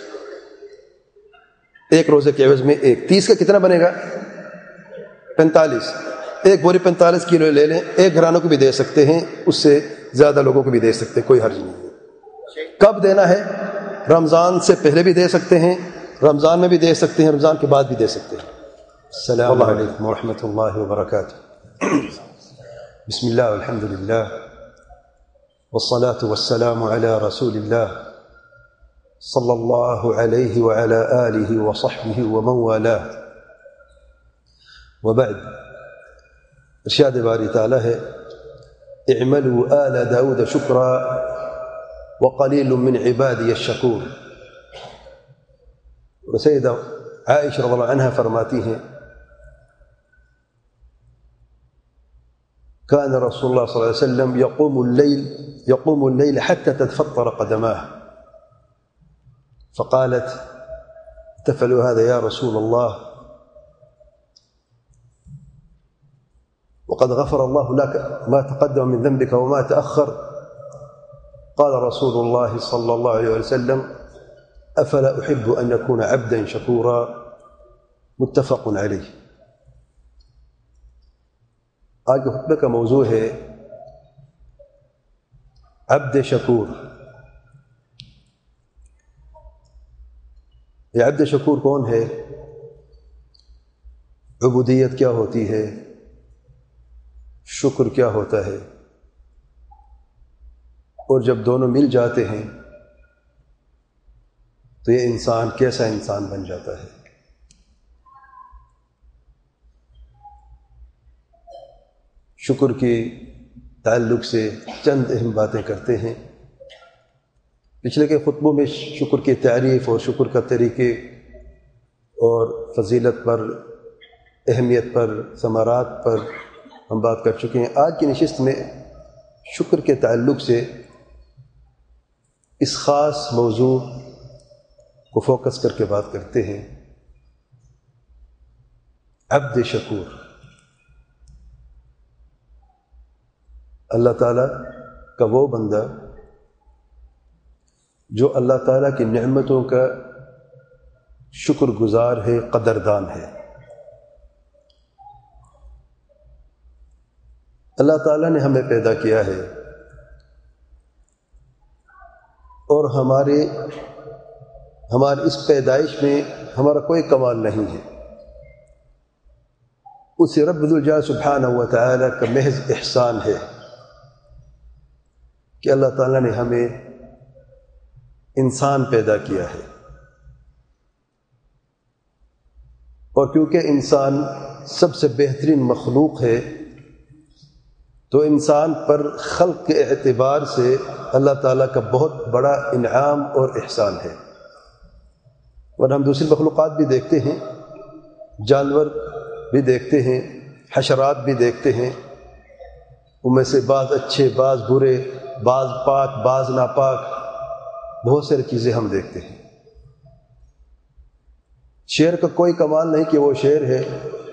A: ایک روزے کے عوض میں ایک، تیس کا کتنا بنے گا؟ پینتالیس. ایک بوری پینتالیس کلو لے لیں. ایک گھرانوں کو بھی دے سکتے ہیں، اس سے زیادہ لوگوں کو بھی دے سکتے ہیں، کوئی حرج نہیں ہے. کب دینا ہے؟ رمضان سے پہلے بھی دے سکتے ہیں، رمضان میں بھی دے سکتے ہیں، رمضان کے بعد بھی دے سکتے ہیں. السلام علیکم ورحمۃ اللہ وبرکاتہ. بسم اللہ والحمد للہ والصلاة والسلام على رسول اللہ صلی اللہ علیہ وعلى آلہ وصحبہ ومن والاه. وبعد، ارشاد باری تعالی ہے اعملوا آل داود شکرا وقلیل من عبادی الشکور. سیدہ عائشہ رضی اللہ عنہا فرماتی ہیں كان رسول الله صلى الله عليه وسلم يقوم الليل يقوم الليل حتى تتفطر قدماه، فقالت تفعل هذا يا رسول الله وقد غفر الله لك ما تقدم من ذنبك وما تأخر. قال رسول الله صلى الله عليه وسلم أفلا أحب أن يكون عبدا شكورا. متفق عليه. آج کے خطبے کا موضوع ہے عبد شکور. یہ عبد شکور کون ہے؟ عبودیت کیا ہوتی ہے؟ شکر کیا ہوتا ہے؟ اور جب دونوں مل جاتے ہیں تو یہ انسان کیسا انسان بن جاتا ہے؟ شکر کے تعلق سے چند اہم باتیں کرتے ہیں. پچھلے کے خطبوں میں شکر کی تعریف اور شکر کا طریقے اور فضیلت پر، اہمیت پر، ثمرات پر ہم بات کر چکے ہیں. آج کی نشست میں شکر کے تعلق سے اس خاص موضوع کو فوکس کر کے بات کرتے ہیں. عبد شکور. اللہ تعالیٰ کا وہ بندہ جو اللہ تعالیٰ کی نعمتوں کا شکر گزار ہے، قدردان ہے۔ اللہ تعالیٰ نے ہمیں پیدا کیا ہے اور ہمارے ہماری اس پیدائش میں ہمارا کوئی کمال نہیں ہے، اس رب ذوالجلال سبحانہ و تعالیٰ کا محض احسان ہے کہ اللہ تعالیٰ نے ہمیں انسان پیدا کیا ہے، اور کیونکہ انسان سب سے بہترین مخلوق ہے تو انسان پر خلق کے اعتبار سے اللہ تعالیٰ کا بہت بڑا انعام اور احسان ہے۔ اور ہم دوسری مخلوقات بھی دیکھتے ہیں، جانور بھی دیکھتے ہیں، حشرات بھی دیکھتے ہیں، ان میں سے بعض اچھے، بعض برے، بعض پاک، بعض ناپاک، بہت ساری چیزیں ہم دیکھتے ہیں۔ شیر کا کوئی کمال نہیں کہ وہ شیر ہے،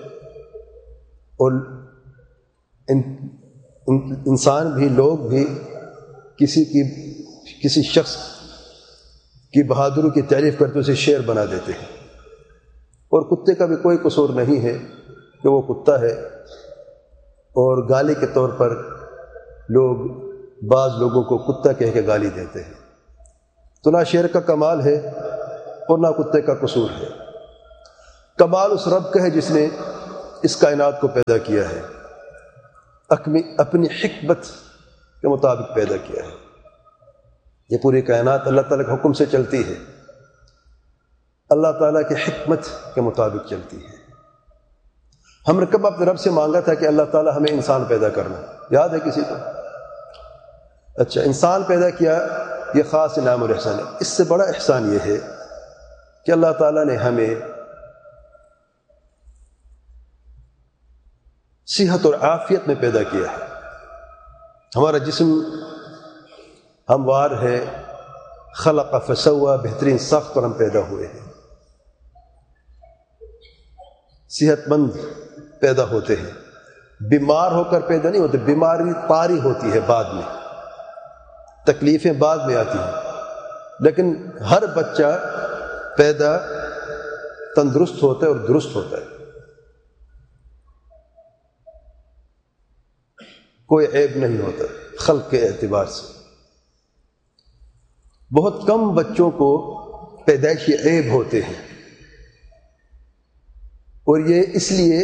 A: اور ان انسان بھی، لوگ بھی کسی کی کسی شخص کی بہادری کی تعریف کرتے اسے شیر بنا دیتے ہیں، اور کتے کا بھی کوئی قصور نہیں ہے کہ وہ کتا ہے، اور گالی کے طور پر لوگ بعض لوگوں کو کتا کہہ کے گالی دیتے ہیں۔ تو نہ شیر کا کمال ہے اور نہ کتے کا قصور ہے، کمال اس رب کا ہے جس نے اس کائنات کو پیدا کیا ہے، اپنی حکمت کے مطابق پیدا کیا ہے۔ یہ پوری کائنات اللہ تعالیٰ کے حکم سے چلتی ہے، اللہ تعالیٰ کی حکمت کے مطابق چلتی ہے۔ ہم نے کب اپنے رب سے مانگا تھا کہ اللہ تعالیٰ ہمیں انسان پیدا کرنا؟ یاد ہے کسی کو؟ اچھا، انسان پیدا کیا، یہ خاص انعام اور احسان ہے۔ اس سے بڑا احسان یہ ہے کہ اللہ تعالیٰ نے ہمیں صحت اور عافیت میں پیدا کیا ہے۔ ہمارا جسم ہموار ہے، خلق فسوا، بہترین ساخت پر ہم پیدا ہوئے ہیں، صحت مند پیدا ہوتے ہیں، بیمار ہو کر پیدا نہیں ہوتے، بیماری طاری ہوتی ہے بعد میں، تکلیفیں بعد میں آتی ہیں، لیکن ہر بچہ پیدا تندرست ہوتا ہے اور درست ہوتا ہے، کوئی عیب نہیں ہوتا خلق کے اعتبار سے۔ بہت کم بچوں کو پیدائشی عیب ہوتے ہیں، اور یہ اس لیے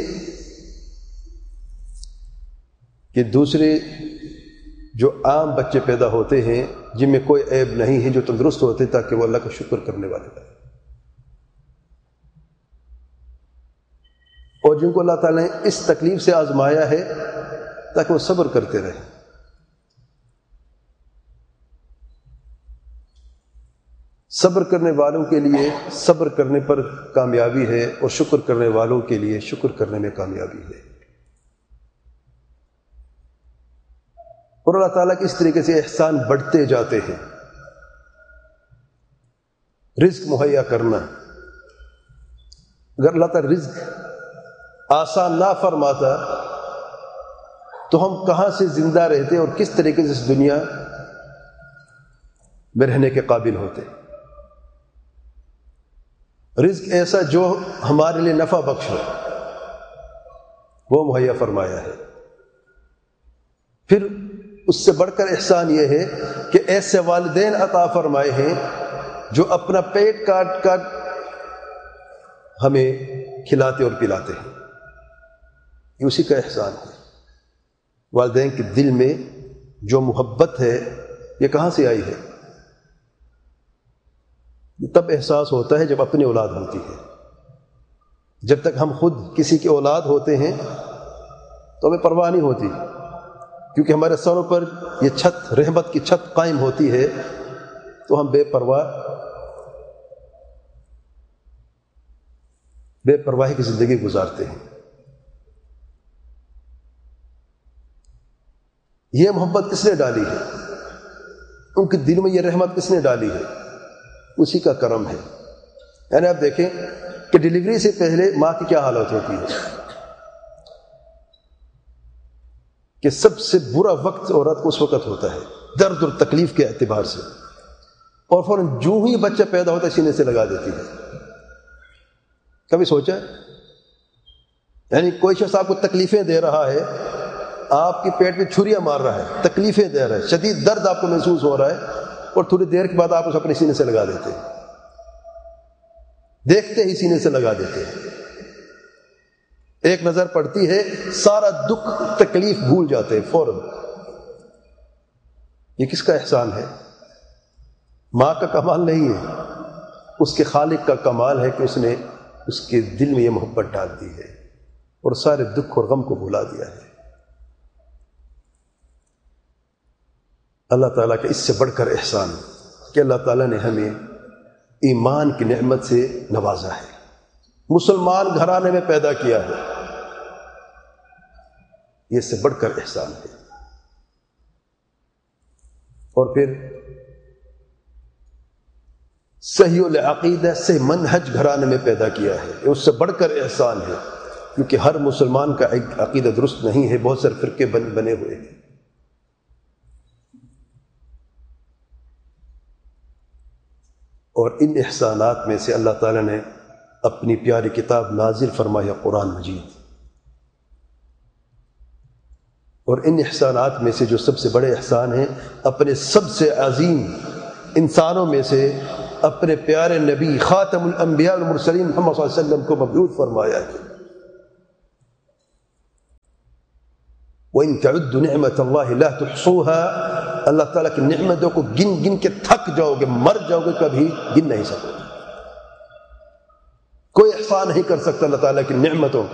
A: کہ دوسرے جو عام بچے پیدا ہوتے ہیں جن میں کوئی عیب نہیں ہے، جو تندرست ہوتے ہیں، تاکہ وہ اللہ کا شکر کرنے والے بنیں، اور جن کو اللہ تعالیٰ نے اس تکلیف سے آزمایا ہے تاکہ وہ صبر کرتے رہیں۔ صبر کرنے والوں کے لیے صبر کرنے پر کامیابی ہے، اور شکر کرنے والوں کے لیے شکر کرنے میں کامیابی ہے۔ اور اللہ تعالیٰ کی اس طریقے سے احسان بڑھتے جاتے ہیں۔ رزق مہیا کرنا، اگر اللہ تعالیٰ رزق آسان نہ فرماتا تو ہم کہاں سے زندہ رہتے اور کس طریقے سے اس دنیا میں رہنے کے قابل ہوتے۔ رزق ایسا جو ہمارے لیے نفع بخش ہو، وہ مہیا فرمایا ہے۔ پھر اس سے بڑھ کر احسان یہ ہے کہ ایسے والدین عطا فرمائے ہیں جو اپنا پیٹ کاٹ کاٹ ہمیں کھلاتے اور پلاتے ہیں، یہ اسی کا احسان ہے۔ والدین کے دل میں جو محبت ہے یہ کہاں سے آئی ہے؟ یہ تب احساس ہوتا ہے جب اپنی اولاد ہوتی ہے۔ جب تک ہم خود کسی کی اولاد ہوتے ہیں تو ہمیں پرواہ نہیں ہوتی، کیونکہ ہمارے سروں پر یہ چھت، رحمت کی چھت قائم ہوتی ہے، تو ہم بے پرواہ بے پرواہی کی زندگی گزارتے ہیں۔ یہ محبت کس نے ڈالی ہے؟ ان کے دل میں یہ رحمت کس نے ڈالی ہے؟ اسی کا کرم ہے۔ یعنی آپ دیکھیں کہ ڈیلیوری سے پہلے ماں کی کیا حالت ہوتی ہے، کہ سب سے برا وقت عورت کو اس وقت ہوتا ہے درد اور تکلیف کے اعتبار سے، اور فوراً جو ہی بچہ پیدا ہوتا ہے سینے سے لگا دیتی ہے۔ کبھی سوچا ہے؟ یعنی کوئی شخص آپ کو تکلیفیں دے رہا ہے، آپ کے پیٹ میں چھریاں مار رہا ہے، تکلیفیں دے رہا ہے، شدید درد آپ کو محسوس ہو رہا ہے، اور تھوڑی دیر کے بعد آپ اسے اپنے سینے سے لگا دیتے ہیں، دیکھتے ہی سینے سے لگا دیتے ہیں، ایک نظر پڑتی ہے سارا دکھ تکلیف بھول جاتے ہیں فوراً۔ یہ کس کا احسان ہے؟ ماں کا کمال نہیں ہے، اس کے خالق کا کمال ہے کہ اس نے اس کے دل میں یہ محبت ڈال دی ہے اور سارے دکھ اور غم کو بھلا دیا ہے۔ اللہ تعالیٰ کا اس سے بڑھ کر احسان کہ اللہ تعالیٰ نے ہمیں ایمان کی نعمت سے نوازا ہے، مسلمان گھرانے میں پیدا کیا ہے، یہ اس سے بڑھ کر احسان ہے۔ اور پھر صحیح العقیدہ سے منہج گھرانے میں پیدا کیا ہے، یہ اس سے بڑھ کر احسان ہے، کیونکہ ہر مسلمان کا عقیدہ درست نہیں ہے، بہت سارے فرقے بن بنے ہوئے ہیں۔ اور ان احسانات میں سے اللہ تعالیٰ نے اپنی پیاری کتاب نازل فرمایا قرآن مجید، اور ان احسانات میں سے جو سب سے بڑے احسان ہیں، اپنے سب سے عظیم انسانوں میں سے اپنے پیارے نبی خاتم الانبیاء والمرسلین محمد صلی اللہ علیہ وسلم کو مبعوث فرمایا ہے۔ وَإِن تَعُدُّوا نِعْمَةَ اللَّهِ لَا تُحْصُوهَا، اللہ تعالیٰ کی نعمتوں کو گن گن کے تھک جاؤ گے، مر جاؤ گے، کبھی گن نہیں سکو گے۔ کوئی احسان نہیں کر سکتا اللہ تعالیٰ کی نعمتوں کا۔